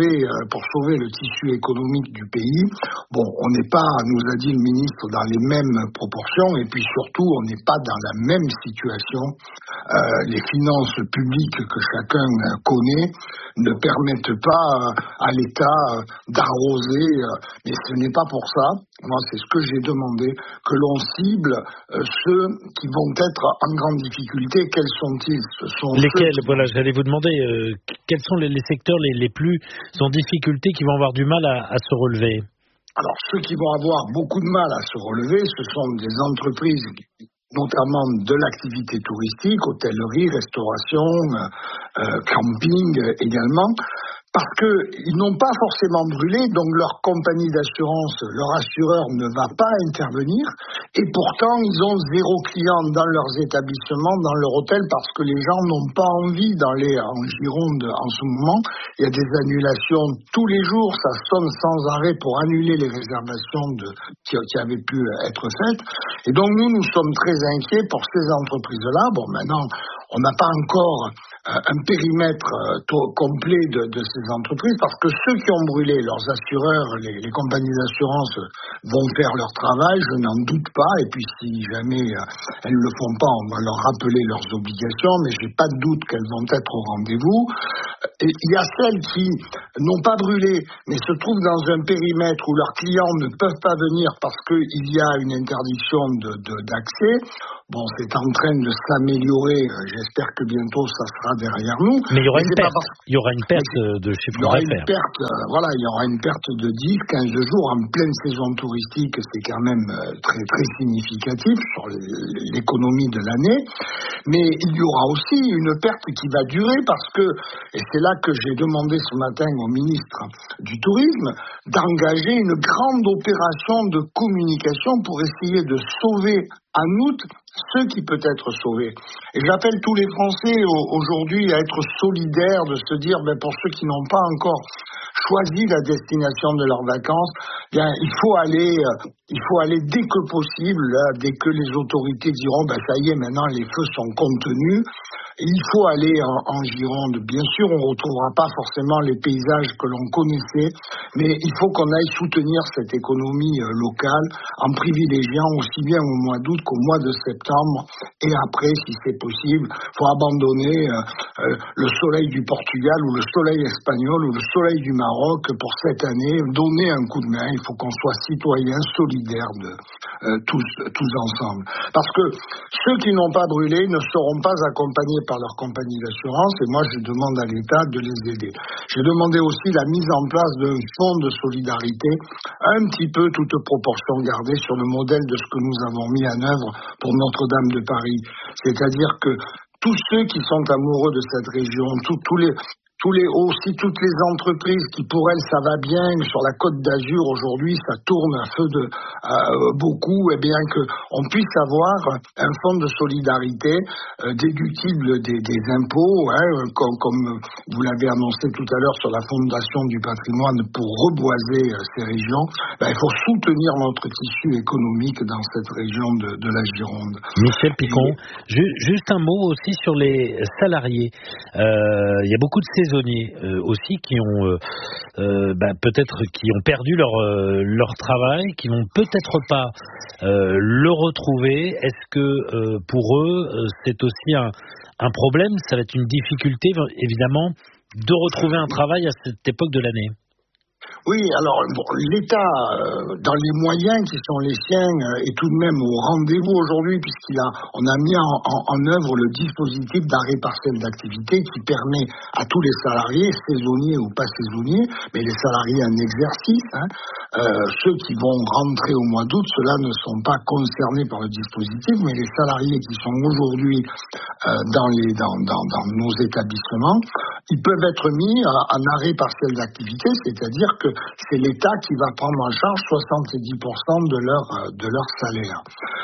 pour sauver le tissu économique du pays. Bon, on n'est pas, nous a dit le ministre, dans les mêmes proportions, et puis surtout, on n'est pas dans la même situation. Euh, les finances publiques que chacun connaît ne permettent pas à l'État d'arroser, mais ce n'est pas pour ça. Moi, c'est ce que j'ai demandé, que l'on cible euh, ceux qui vont être en grande difficulté. Quels sont-ils? Ce sont lesquels? Qui... Voilà, j'allais vous demander euh, quels sont les, les secteurs les, les plus en difficulté, qui vont avoir du mal à, à se relever. Alors, ceux qui vont avoir beaucoup de mal à se relever, ce sont des entreprises, notamment de l'activité touristique, hôtellerie, restauration, euh, euh, camping euh, également, parce qu'ils n'ont pas forcément brûlé, donc leur compagnie d'assurance, leur assureur ne va pas intervenir, et pourtant ils ont zéro client dans leurs établissements, dans leur hôtel, parce que les gens n'ont pas envie d'aller en Gironde en ce moment. Il y a des annulations tous les jours, ça sonne sans arrêt pour annuler les réservations de, qui, qui avaient pu être faites. Et donc nous, nous sommes très inquiets pour ces entreprises-là. Bon, maintenant, on n'a pas encore euh, un périmètre euh, to- complet de, de ces entreprises, parce que ceux qui ont brûlé, leurs assureurs, les, les compagnies d'assurance vont faire leur travail, je n'en doute pas, et puis si jamais euh, elles ne le font pas, on va leur rappeler leurs obligations, mais j'ai pas de doute qu'elles vont être au rendez-vous. Et il y a celles qui n'ont pas brûlé, mais se trouvent dans un périmètre où leurs clients ne peuvent pas venir parce qu'il y a une interdiction de, de, d'accès. Bon, c'est en train de s'améliorer. J'espère que bientôt ça sera derrière nous. Mais il y aura mais une perte. Parce... Il y aura une perte de chiffre d'affaires. Il y aura une perte. Euh, voilà, il y aura une perte de dix, quinze jours en pleine saison touristique. C'est quand même euh, très très significatif sur l'économie de l'année. Mais il y aura aussi une perte qui va durer parce que, et c'est là que j'ai demandé ce matin au ministre du Tourisme d'engager une grande opération de communication pour essayer de sauver en août ce qui peut être sauvé. Et j'appelle tous les Français aujourd'hui à être solidaires, de se dire, ben, pour ceux qui n'ont pas encore choisi la destination de leurs vacances, bien, il faut aller, euh, il faut aller dès que possible, là, dès que les autorités diront, ben, ça y est, maintenant les feux sont contenus. Il faut aller en, en Gironde. Bien sûr, on ne retrouvera pas forcément les paysages que l'on connaissait, mais il faut qu'on aille soutenir cette économie euh, locale en privilégiant aussi bien au mois d'août qu'au mois de septembre. Et après, si c'est possible, il faut abandonner euh, euh, le soleil du Portugal ou le soleil espagnol ou le soleil du Maroc pour cette année. Donner un coup de main. Il faut qu'on soit citoyens solidaires de, euh, tous, tous ensemble. Parce que ceux qui n'ont pas brûlé ne seront pas accompagnés par leur compagnie d'assurance, et moi je demande à l'État de les aider. J'ai demandé aussi la mise en place d'un fonds de solidarité, un petit peu toute proportion gardée sur le modèle de ce que nous avons mis en œuvre pour Notre-Dame de Paris. C'est-à-dire que tous ceux qui sont amoureux de cette région, tous, tous les... Tous les, aussi toutes les entreprises qui pour elles ça va bien sur la Côte d'Azur aujourd'hui, ça tourne à feu de euh, beaucoup, et bien que on puisse avoir un fonds de solidarité euh, déductible des, des impôts, hein, comme, comme vous l'avez annoncé tout à l'heure sur la Fondation du patrimoine pour reboiser euh, ces régions. Ben, il faut soutenir notre tissu économique dans cette région de, de la Gironde. Michel Picon, Et... juste un mot aussi sur les salariés. Euh, il y a beaucoup de saisonniers Euh, aussi qui ont euh, euh, bah, peut-être qui ont perdu leur euh, leur travail, qui vont peut-être pas euh, le retrouver. Est-ce que euh, pour eux euh, c'est aussi un, un problème? Ça va être une difficulté évidemment de retrouver un travail à cette époque de l'année. Oui, alors bon, l'État, euh, dans les moyens qui sont les siens, euh, est tout de même au rendez-vous aujourd'hui, puisqu'il a, on a mis en, en, en œuvre le dispositif d'arrêt partiel d'activité qui permet à tous les salariés, saisonniers ou pas saisonniers, mais les salariés en exercice, hein, euh, ceux qui vont rentrer au mois d'août, ceux-là ne sont pas concernés par le dispositif, mais les salariés qui sont aujourd'hui euh, dans, les, dans, dans, dans nos établissements, ils peuvent être mis en, en arrêt partiel d'activité, c'est-à-dire que c'est l'État qui va prendre en charge soixante-dix pour cent de leur, de leur salaire.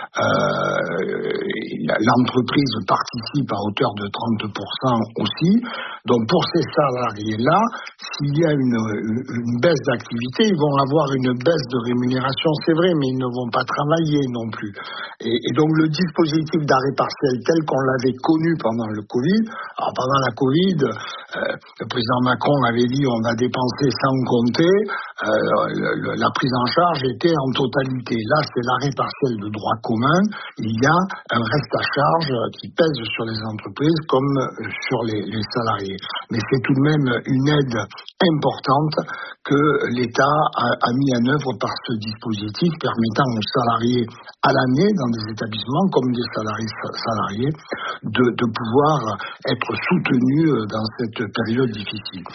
Euh, l'entreprise participe à hauteur de trente pour cent aussi. Donc pour ces salariés-là, s'il y a une, une baisse d'activité, ils vont avoir une baisse de rémunération, c'est vrai, mais ils ne vont pas travailler non plus. Et, et donc le dispositif d'arrêt partiel tel qu'on l'avait connu pendant le Covid, alors pendant la Covid, euh, le président Macron avait dit on va dépenser sans compter, euh, le, le, la prise en charge était en totalité. Là, c'est l'arrêt partiel de droit commun. Il y a un reste à charge qui pèse sur les entreprises comme sur les, les salariés. Mais c'est tout de même une aide importante que l'État a, a mis en œuvre par ce dispositif permettant aux salariés à l'année dans des établissements comme des salariés salariés de, de pouvoir être soutenus dans cette période difficile.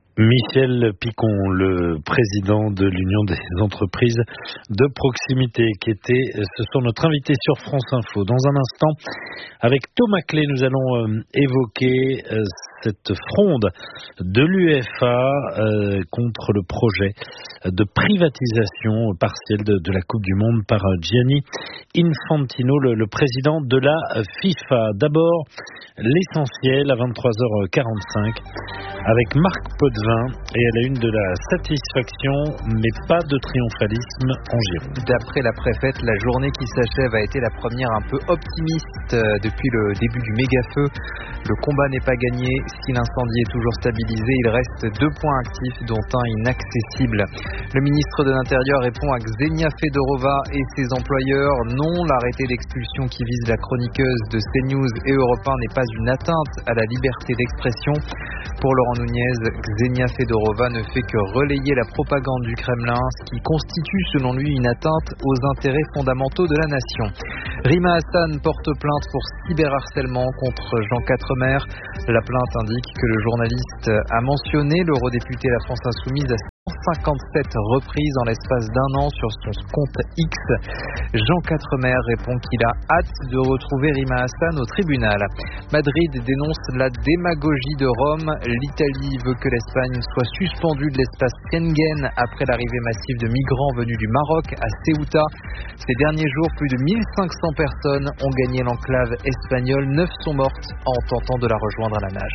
Michel Picon, le président de l'Union des entreprises de proximité, qui était ce soir notre invité sur France Info. Dans un instant, avec Thomas Clé, nous allons euh, évoquer euh, cette fronde de l'U E F A euh, contre le projet de privatisation partielle de, de la Coupe du Monde par Gianni Infantino, le, le président de la FIFA. D'abord, l'essentiel à vingt-trois heures quarante-cinq avec Marc Potvin et à la une de la satisfaction, mais pas de triomphalisme en Gironde. D'après la préfète, la journée qui s'achève a été la première un peu optimiste depuis le début du méga-feu. Le combat n'est pas gagné. Si l'incendie est toujours stabilisé, il reste deux points actifs, dont un inaccessible. Le ministre de l'Intérieur répond à Xenia Fedorova et ses employeurs. Non, l'arrêté d'expulsion qui vise la chroniqueuse de CNews et Europe un n'est pas une atteinte à la liberté d'expression. Pour Laurent Nunez, Xenia Fedorova ne fait que relayer la propagande du Kremlin, ce qui constitue selon lui une atteinte aux intérêts fondamentaux de la nation. Rima Hassan porte plainte pour cyberharcèlement contre Jean Quatremer. La plainte indique que le journaliste a mentionné l'eurodéputé La France Insoumise à cent cinquante-sept reprises en l'espace d'un an sur son compte X. Jean Quatremer répond qu'il a hâte de retrouver Rima Hassan au tribunal. Madrid dénonce la démagogie de Rome. L'Italie veut que l'Espagne soit suspendue de l'espace Schengen après l'arrivée massive de migrants venus du Maroc à Ceuta. Ces derniers jours, plus de mille cinq cents personnes ont gagné l'enclave espagnole. Neuf sont mortes en tentant de la rejoindre à la nage.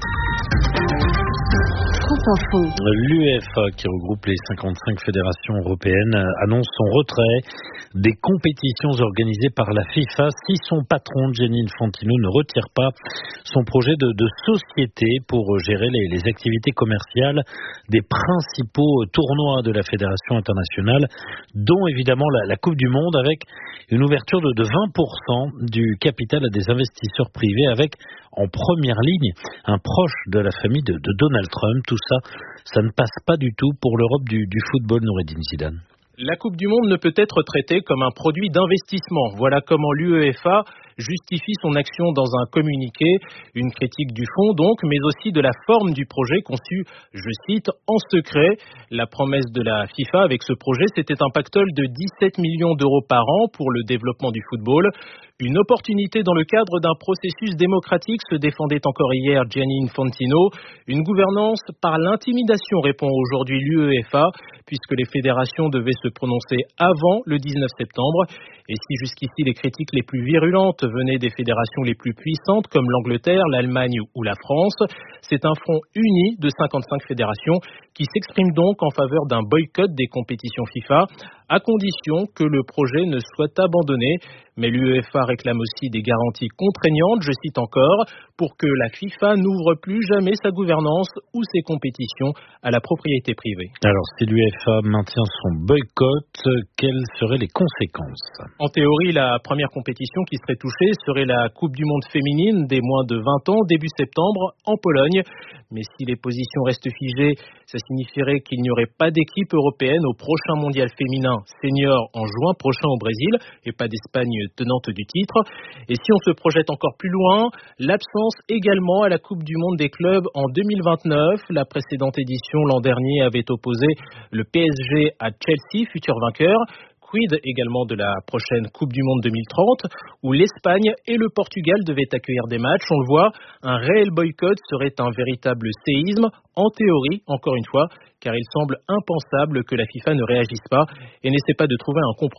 L'U E F A, qui regroupe les cinquante-cinq fédérations européennes, annonce son retrait des compétitions organisées par la FIFA si son patron Gianni Infantino ne retire pas son projet de, de société pour gérer les, les activités commerciales des principaux tournois de la fédération internationale, dont évidemment la, la Coupe du Monde, avec une ouverture de, de vingt pour cent du capital à des investisseurs privés, avec en première ligne un proche de la famille de, de Donald Trump. Tout ça, ça ne passe pas du tout pour l'Europe du, du football, Noureddin Zidane. La Coupe du Monde ne peut être traitée comme un produit d'investissement. Voilà comment l'U E F A justifie son action dans un communiqué, une critique du fond donc, mais aussi de la forme du projet conçu, je cite, en secret. La promesse de la FIFA avec ce projet, c'était un pactole de dix-sept millions d'euros par an pour le développement du football. Une opportunité dans le cadre d'un processus démocratique, se défendait encore hier Gianni Infantino. Une gouvernance par l'intimidation, répond aujourd'hui l'U E F A, puisque les fédérations devaient se prononcer avant le dix-neuf septembre. Et si jusqu'ici les critiques les plus virulentes venaient des fédérations les plus puissantes comme l'Angleterre, l'Allemagne ou la France, c'est un front uni de cinquante-cinq fédérations qui s'exprime donc en faveur d'un boycott des compétitions FIFA, à condition que le projet ne soit abandonné. Mais l'U E F A réclame aussi des garanties contraignantes, je cite encore, pour que la FIFA n'ouvre plus jamais sa gouvernance ou ses compétitions à la propriété privée. Alors, si l'U E F A maintient son boycott, quelles seraient les conséquences ? En théorie, la première compétition qui serait touchée serait la Coupe du Monde féminine des moins de vingt ans, début septembre, en Pologne. Mais si les positions restent figées, ça signifierait qu'il n'y aurait pas d'équipe européenne au prochain mondial féminin senior en juin prochain au Brésil, et pas d'Espagne tenante du titre. Et si on se projette encore plus loin, l'absence également à la Coupe du Monde des clubs en deux mille vingt-neuf. La précédente édition l'an dernier avait opposé le P S G à Chelsea, futur vainqueur. Quid également de la prochaine Coupe du Monde deux mille trente, où l'Espagne et le Portugal devaient accueillir des matchs. On le voit, un réel boycott serait un véritable séisme, en théorie, encore une fois, car il semble impensable que la FIFA ne réagisse pas et n'essaie pas de trouver un compromis.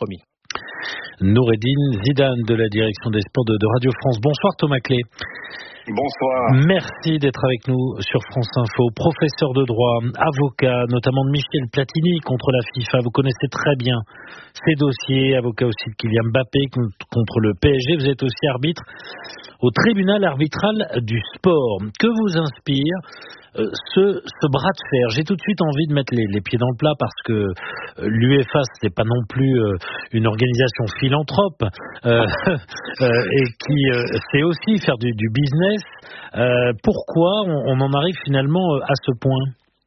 Noureddine Zidane de la direction des sports de, de Radio France. Bonsoir Thomas Clé. Bonsoir. Merci d'être avec nous sur France Info. Professeur de droit, avocat, notamment de Michel Platini contre la FIFA. Vous connaissez très bien ces dossiers. Avocat aussi de Kylian Mbappé contre le P S G. Vous êtes aussi arbitre au tribunal arbitral du sport. Que vous inspire euh, ce, ce bras de fer? J'ai tout de suite envie de mettre les, les pieds dans le plat parce que euh, l'UEFA, c'est pas non plus euh, une organisation philanthrope euh, euh, et qui euh, sait aussi faire du, du business. Euh, pourquoi on, on en arrive finalement euh, à ce point?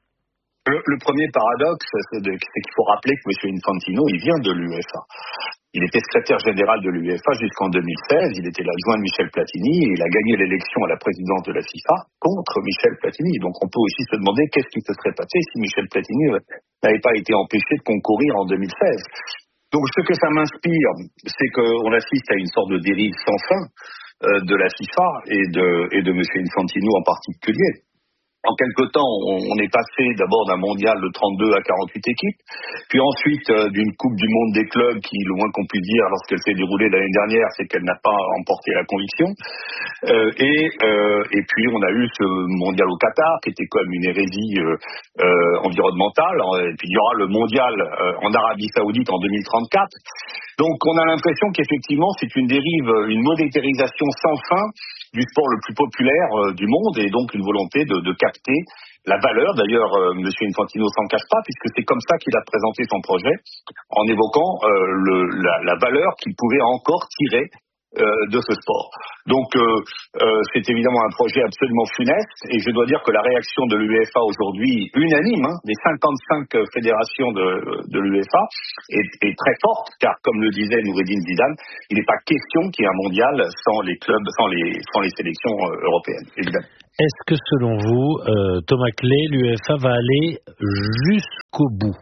Le, le premier paradoxe, c'est, de, c'est qu'il faut rappeler que M. Infantino, il vient de l'UEFA. Il était secrétaire général de l'UEFA jusqu'en deux mille seize. Il était l'adjoint de Michel Platini et il a gagné l'élection à la présidence de la FIFA contre Michel Platini. Donc on peut aussi se demander qu'est-ce qui se serait passé si Michel Platini n'avait pas été empêché de concourir en deux mille seize. Donc ce que ça m'inspire, c'est qu'on assiste à une sorte de dérive sans fin euh, de la FIFA et de, et de M. Infantino en particulier. En quelque temps, on est passé d'abord d'un mondial de trente-deux à quarante-huit équipes, puis ensuite euh, d'une Coupe du Monde des clubs qui, le moins qu'on puisse dire, lorsqu'elle s'est déroulée l'année dernière, c'est qu'elle n'a pas emporté la conviction. Euh, et, euh, et puis on a eu ce mondial au Qatar, qui était quand même une hérésie euh, euh, environnementale. Et puis il y aura le mondial euh, en Arabie Saoudite en deux mille trente-quatre. Donc on a l'impression qu'effectivement c'est une dérive, une monétarisation sans fin du sport le plus populaire euh, du monde et donc une volonté de, de capter la valeur. D'ailleurs, euh, M. Infantino s'en cache pas puisque c'est comme ça qu'il a présenté son projet en évoquant euh, le, la, la valeur qu'il pouvait encore tirer euh, de ce sport. Donc euh, euh, c'est évidemment un projet absolument funeste et je dois dire que la réaction de l'UEFA aujourd'hui, unanime, hein, des cinquante-cinq fédérations de, de l'UEFA, est, est très forte car comme le disait Noureddine Zidane, il n'est pas question qu'il y ait un mondial sans les clubs, sans les, sans les sélections euh, européennes, évidemment. Est-ce que selon vous, euh, Thomas Clé, l'UEFA va aller jusqu'au bout?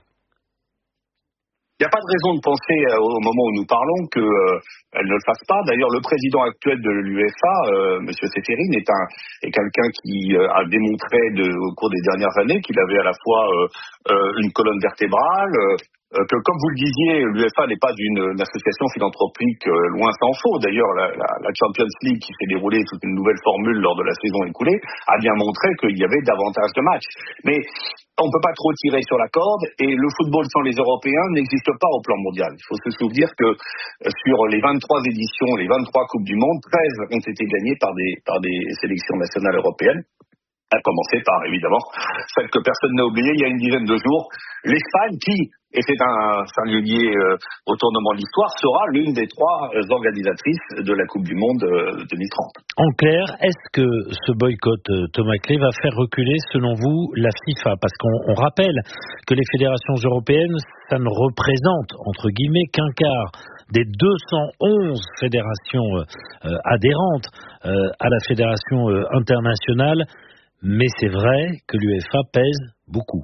Il n'y a pas de raison de penser euh, au moment où nous parlons qu'elle euh, ne le fasse pas. D'ailleurs, le président actuel de l'UEFA, euh, M. Ceferin, est, un, est quelqu'un qui euh, a démontré de, au cours des dernières années qu'il avait à la fois euh, euh, une colonne vertébrale, euh, que comme vous le disiez, l'UEFA n'est pas une, une association philanthropique euh, loin s'en faut. D'ailleurs, la, la, la Champions League qui s'est déroulée sous une nouvelle formule lors de la saison écoulée a bien montré qu'il y avait davantage de matchs. Mais on ne peut pas trop tirer sur la corde et le football sans les Européens n'existe pas au plan mondial. Il faut se souvenir que euh, sur les vingt-trois éditions, les vingt-trois Coupes du Monde, treize ont été gagnées par des, par des sélections nationales européennes. À commencer par, évidemment, celle que personne n'a oubliée il y a une dizaine de jours, l'Espagne qui, et c'est un singulier euh, retournement de l'histoire, sera l'une des trois euh, organisatrices de la Coupe du Monde euh, deux mille trente. En clair, est-ce que ce boycott, euh, Thomas Clé, va faire reculer, selon vous, la FIFA? Parce qu'on on rappelle que les fédérations européennes, ça ne représente, entre guillemets, qu'un quart des deux cent onze fédérations euh, adhérentes euh, à la fédération euh, internationale. Mais c'est vrai que l'UEFA pèse beaucoup.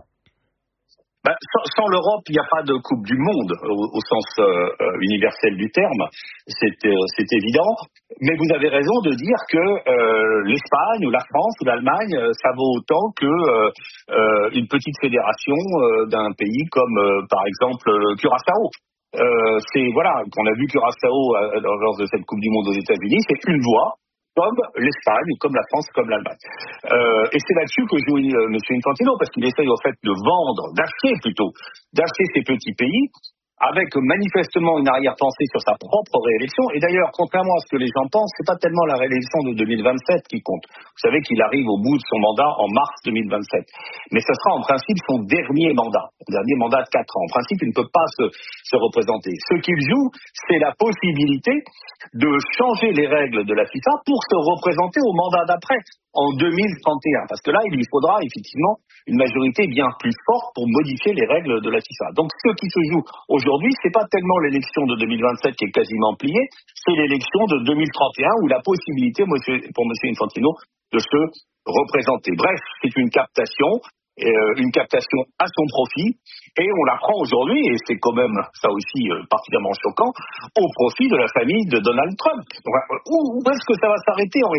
Ben, sans, sans l'Europe, il n'y a pas de Coupe du Monde au, au sens euh, universel du terme, c'est, euh, c'est évident. Mais vous avez raison de dire que euh, l'Espagne ou la France ou l'Allemagne, euh, ça vaut autant que euh, euh, une petite fédération euh, d'un pays comme, euh, par exemple, euh, Curaçao. Euh, c'est voilà, qu'on a vu Curaçao euh, lors de cette Coupe du Monde aux États-Unis, c'est une voix. Comme l'Espagne, comme la France, comme l'Allemagne. Euh, et c'est là-dessus que joue euh, M. Infantino, parce qu'il essaye au fait de vendre, d'acheter plutôt, d'acheter ces petits pays, avec manifestement une arrière-pensée sur sa propre réélection. Et d'ailleurs, contrairement à ce que les gens pensent, c'est pas tellement la réélection de deux mille vingt-sept qui compte. Vous savez qu'il arrive au bout de son mandat en mars deux mille vingt-sept. Mais ce sera en principe son dernier mandat, son dernier mandat de quatre ans. En principe, il ne peut pas se, se représenter. Ce qu'il joue, c'est la possibilité de changer les règles de la FIFA pour se représenter au mandat d'après, en deux mille trente et un. Parce que là, il lui faudra effectivement une majorité bien plus forte pour modifier les règles de la FIFA. Donc ce qui se joue aujourd'hui, c'est pas tellement l'élection de deux mille vingt-sept qui est quasiment pliée, c'est l'élection de deux mille trente et un où la possibilité pour M. Infantino de se représenter. Bref, c'est une captation, euh, une captation à son profit, et on l'apprend aujourd'hui, et c'est quand même ça aussi euh, particulièrement choquant, au profit de la famille de Donald Trump. Où, où est-ce que ça va s'arrêter en réalité ?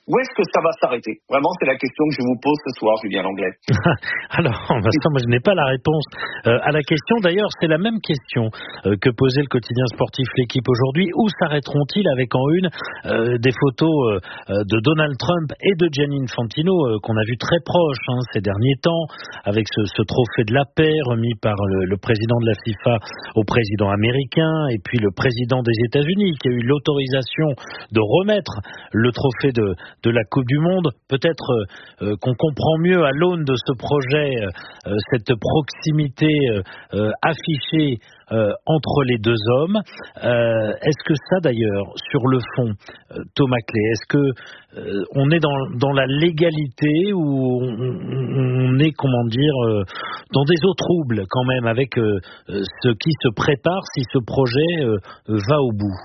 Où est-ce que ça va s'arrêter? Vraiment, c'est la question que je vous pose ce soir, Julien Langlais. Alors, Vincent, moi je n'ai pas la réponse euh, à la question. D'ailleurs, c'est la même question euh, que posait le quotidien sportif L'Équipe aujourd'hui. Où s'arrêteront-ils avec en une euh, des photos euh, de Donald Trump et de Gianni Infantino euh, qu'on a vu très proches hein, ces derniers temps, avec ce, ce trophée de la paix remis par le, le président de la FIFA au président américain et puis le président des États-Unis qui a eu l'autorisation de remettre le trophée de de la Coupe du Monde. Peut-être euh, qu'on comprend mieux à l'aune de ce projet euh, cette proximité euh, affichée euh, entre les deux hommes. Euh, est-ce que ça d'ailleurs, sur le fond, euh, Thomas Clé, est-ce que euh, on est dans, dans la légalité ou on, on est, comment dire, euh, dans des eaux troubles quand même avec euh, ce qui se prépare si ce projet euh, va au bout?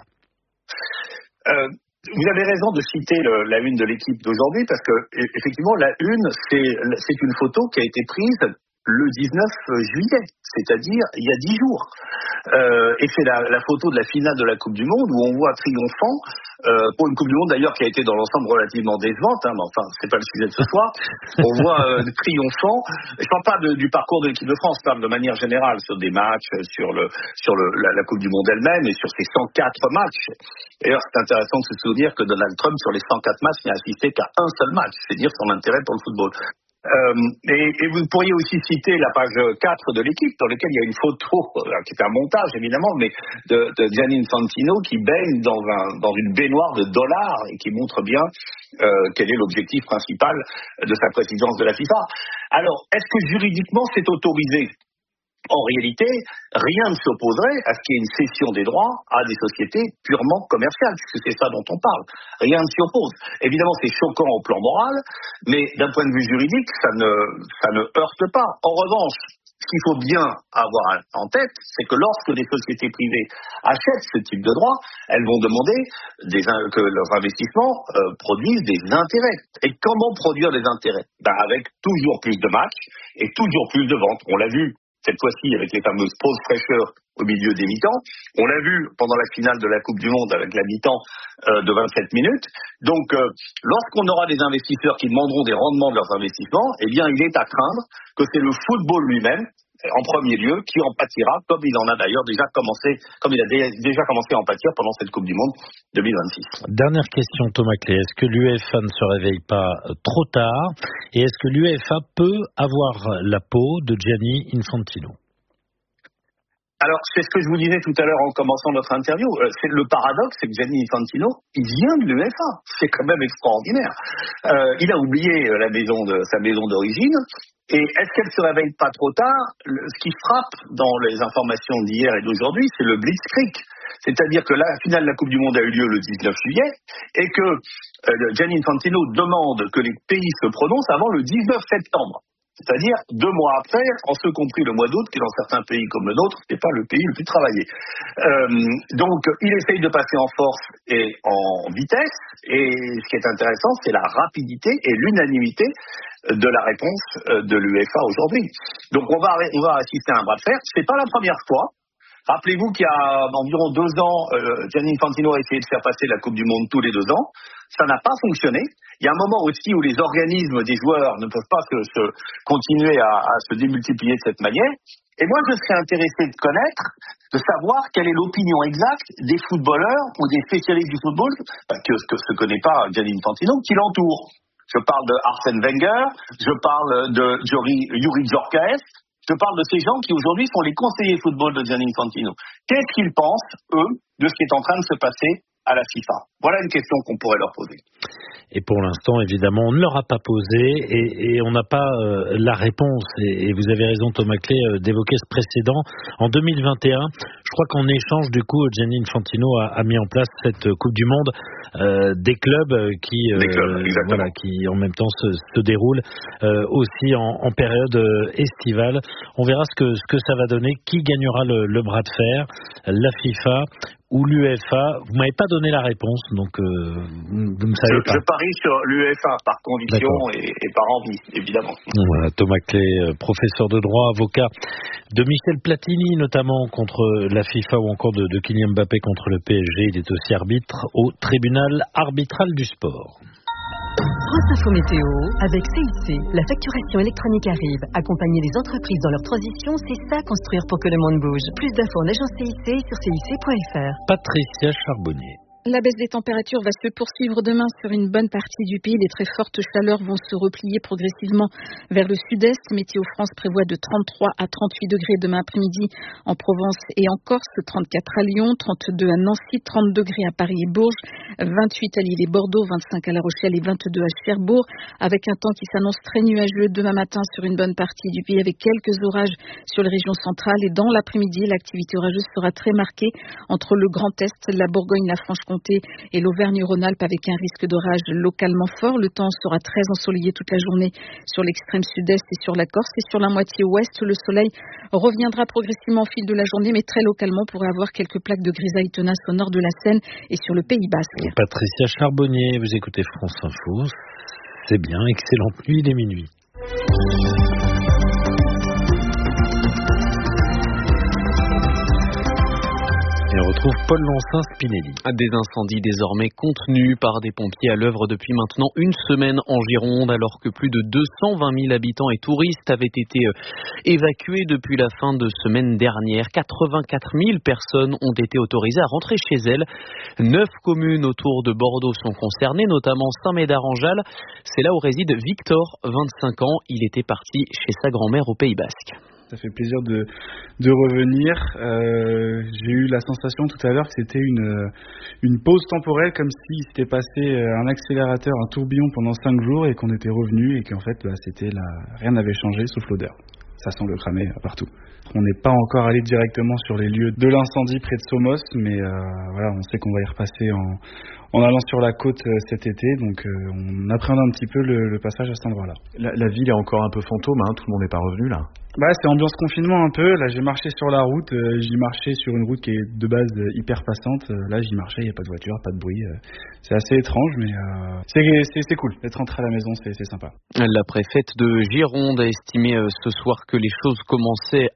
euh... Vous avez raison de citer le, la une de l'Équipe d'aujourd'hui parce que effectivement la une c'est, c'est une photo qui a été prise le dix-neuf juillet, c'est-à-dire il y a dix jours. Euh, et c'est la, la photo de la finale de la Coupe du Monde où on voit triomphant, euh, pour une Coupe du Monde d'ailleurs qui a été dans l'ensemble relativement décevante, hein, mais enfin c'est pas le sujet de ce soir, on voit euh, triomphant, je parle pas de, du parcours de l'équipe de France, je parle de manière générale sur des matchs, sur le sur le, la, la Coupe du Monde elle-même et sur ses cent quatre matchs. D'ailleurs c'est intéressant de se souvenir que Donald Trump sur les cent quatre matchs n'a assisté qu'à un seul match, c'est dire son intérêt pour le football. Euh, et, et vous pourriez aussi citer la page quatre de l'Équipe, dans laquelle il y a une photo, euh, qui est un montage évidemment, mais de, de Gianni Infantino qui baigne dans, un, dans une baignoire de dollars et qui montre bien euh, quel est l'objectif principal de sa présidence de la FIFA. Alors, est-ce que juridiquement c'est autorisé ? En réalité, rien ne s'opposerait à ce qu'il y ait une cession des droits à des sociétés purement commerciales, puisque c'est ça dont on parle. Rien ne s'y oppose. Évidemment, c'est choquant au plan moral, mais d'un point de vue juridique, ça ne, ça ne heurte pas. En revanche, ce qu'il faut bien avoir en tête, c'est que lorsque des sociétés privées achètent ce type de droits, elles vont demander des, que leurs investissements euh, produisent des intérêts. Et comment produire des intérêts ? Ben avec toujours plus de matchs et toujours plus de ventes. On l'a vu cette fois-ci avec les fameuses pauses fraîcheurs au milieu des mi-temps. On l'a vu pendant la finale de la Coupe du Monde avec la mi-temps euh, de vingt-sept minutes. Donc, euh, lorsqu'on aura des investisseurs qui demanderont des rendements de leurs investissements, eh bien, il est à craindre que c'est le football lui-même, en premier lieu, qui en pâtira, comme il en a d'ailleurs déjà commencé, comme il a dé- déjà commencé à en pâtir pendant cette Coupe du Monde deux mille vingt-six. Dernière question, Thomas Clé. Est-ce que l'UEFA ne se réveille pas trop tard? Et est-ce que l'UEFA peut avoir la peau de Gianni Infantino? Alors, c'est ce que je vous disais tout à l'heure en commençant notre interview. Euh, c'est le paradoxe, c'est que Gianni Infantino, il vient de l'UEFA. C'est quand même extraordinaire. Euh, il a oublié la maison de, sa maison d'origine. Et est-ce qu'elle se réveille pas trop tard ? Le, ce qui frappe dans les informations d'hier et d'aujourd'hui, c'est le blitzkrieg. C'est-à-dire que la finale de la Coupe du Monde a eu lieu le dix-neuf juillet et que euh, Gianni Infantino demande que les pays se prononcent avant le dix-neuf septembre. C'est-à-dire deux mois après, en ce compris le mois d'août, qui dans certains pays comme le nôtre, n'est pas le pays le plus travaillé. Euh, donc, il essaye de passer en force et en vitesse, et ce qui est intéressant, c'est la rapidité et l'unanimité de la réponse de l'UEFA aujourd'hui. Donc, on va, on va assister à un bras de fer. C'est pas la première fois. Rappelez-vous qu'il y a environ deux ans, euh, Gianni Infantino a essayé de faire passer la Coupe du Monde tous les deux ans. Ça n'a pas fonctionné. Il y a un moment aussi où les organismes des joueurs ne peuvent pas se, se continuer à, à se démultiplier de cette manière. Et moi, je serais intéressé de connaître, de savoir quelle est l'opinion exacte des footballeurs ou des spécialistes du football, que ce que se connaît pas Gianni Infantino, qui l'entourent. Je parle de Arsène Wenger, je parle de Yuri, Yuri Djorkaeff, je parle de ces gens qui aujourd'hui sont les conseillers football de Gianni Infantino. Qu'est-ce qu'ils pensent, eux, de ce qui est en train de se passer à la FIFA? Voilà une question qu'on pourrait leur poser. Et pour l'instant, évidemment, on ne leur a pas posé et, et on n'a pas euh, la réponse. Et, et vous avez raison, Thomas Clé, euh, d'évoquer ce précédent. En deux mille vingt et un, je crois qu'en échange, du coup, Gianni Infantino a, a mis en place cette Coupe du Monde euh, des clubs qui, euh, des clubs, voilà, qui en même temps se, se déroulent euh, aussi en, en période euh, estivale. On verra ce que, ce que ça va donner. Qui gagnera le, le bras de fer? La FIFA ou l'UEFA? Vous m'avez pas donné la réponse, donc euh, vous ne savez je, pas. Je parie sur l'UEFA par conviction et, et par envie, évidemment. Voilà, Thomas Clé, professeur de droit, avocat de Michel Platini, notamment contre la FIFA ou encore de, de Kylian Mbappé contre le P S G. Il est aussi arbitre au tribunal arbitral du sport. France Info Météo avec C I C. La facturation électronique arrive. Accompagner les entreprises dans leur transition, c'est ça construire pour que le monde bouge. Plus d'infos en agence C I C sur C I C point F R. Patricia Charbonnier. La baisse des températures va se poursuivre demain sur une bonne partie du pays. Les très fortes chaleurs vont se replier progressivement vers le sud-est. Météo France prévoit de trente-trois à trente-huit degrés demain après-midi en Provence et en Corse, trente-quatre à Lyon, trente-deux à Nancy, trente degrés à Paris et Bourges, vingt-huit à Lille et Bordeaux, vingt-cinq à La Rochelle et vingt-deux à Cherbourg, avec un temps qui s'annonce très nuageux demain matin sur une bonne partie du pays avec quelques orages sur les régions centrales. Et dans l'après-midi, l'activité orageuse sera très marquée entre le Grand Est, la Bourgogne, la Franche-Comté et l'Auvergne-Rhône-Alpes avec un risque d'orage localement fort. Le temps sera très ensoleillé toute la journée sur l'extrême sud-est et sur la Corse, et sur la moitié ouest, le soleil reviendra progressivement au fil de la journée, mais très localement on pourrait avoir quelques plaques de grisaille tenace au nord de la Seine et sur le Pays Basque. Patricia Charbonnier, vous écoutez France Info, c'est bien, excellente nuit, il est minuit. Et on retrouve Paul Lancin-Spinelli. Des incendies désormais contenus par des pompiers à l'œuvre depuis maintenant une semaine en Gironde, alors que plus de deux cent vingt mille habitants et touristes avaient été évacués depuis la fin de semaine dernière. quatre-vingt-quatre mille personnes ont été autorisées à rentrer chez elles. Neuf communes autour de Bordeaux sont concernées, notamment Saint-Médard-en-Jalles. C'est là où réside Victor, vingt-cinq ans. Il était parti chez sa grand-mère au Pays Basque. Ça fait plaisir de, de revenir. Euh, j'ai eu la sensation tout à l'heure que c'était une, une pause temporelle, comme s'il s'était passé un accélérateur, un tourbillon pendant cinq jours et qu'on était revenu et qu'en fait bah, c'était là, rien n'avait changé sauf l'odeur. Ça sent le cramé partout. On n'est pas encore allé directement sur les lieux de l'incendie près de Somos, mais euh, voilà, on sait qu'on va y repasser en, en allant sur la côte euh, cet été, donc euh, on appréhende un petit peu le, le passage à cet endroit-là. La, la ville est encore un peu fantôme, hein, tout le monde n'est pas revenu là. Bah, c'est ambiance confinement un peu. Là, j'ai marché sur la route. Euh, j'y marchais sur une route qui est de base euh, hyper passante. Euh, là, j'y marchais, il n'y a pas de voiture, pas de bruit. Euh, c'est assez étrange, mais euh, c'est, c'est, c'est cool. D'être rentré à la maison, c'est, c'est sympa. La préfète de Gironde a estimé euh, ce soir que les choses commençaient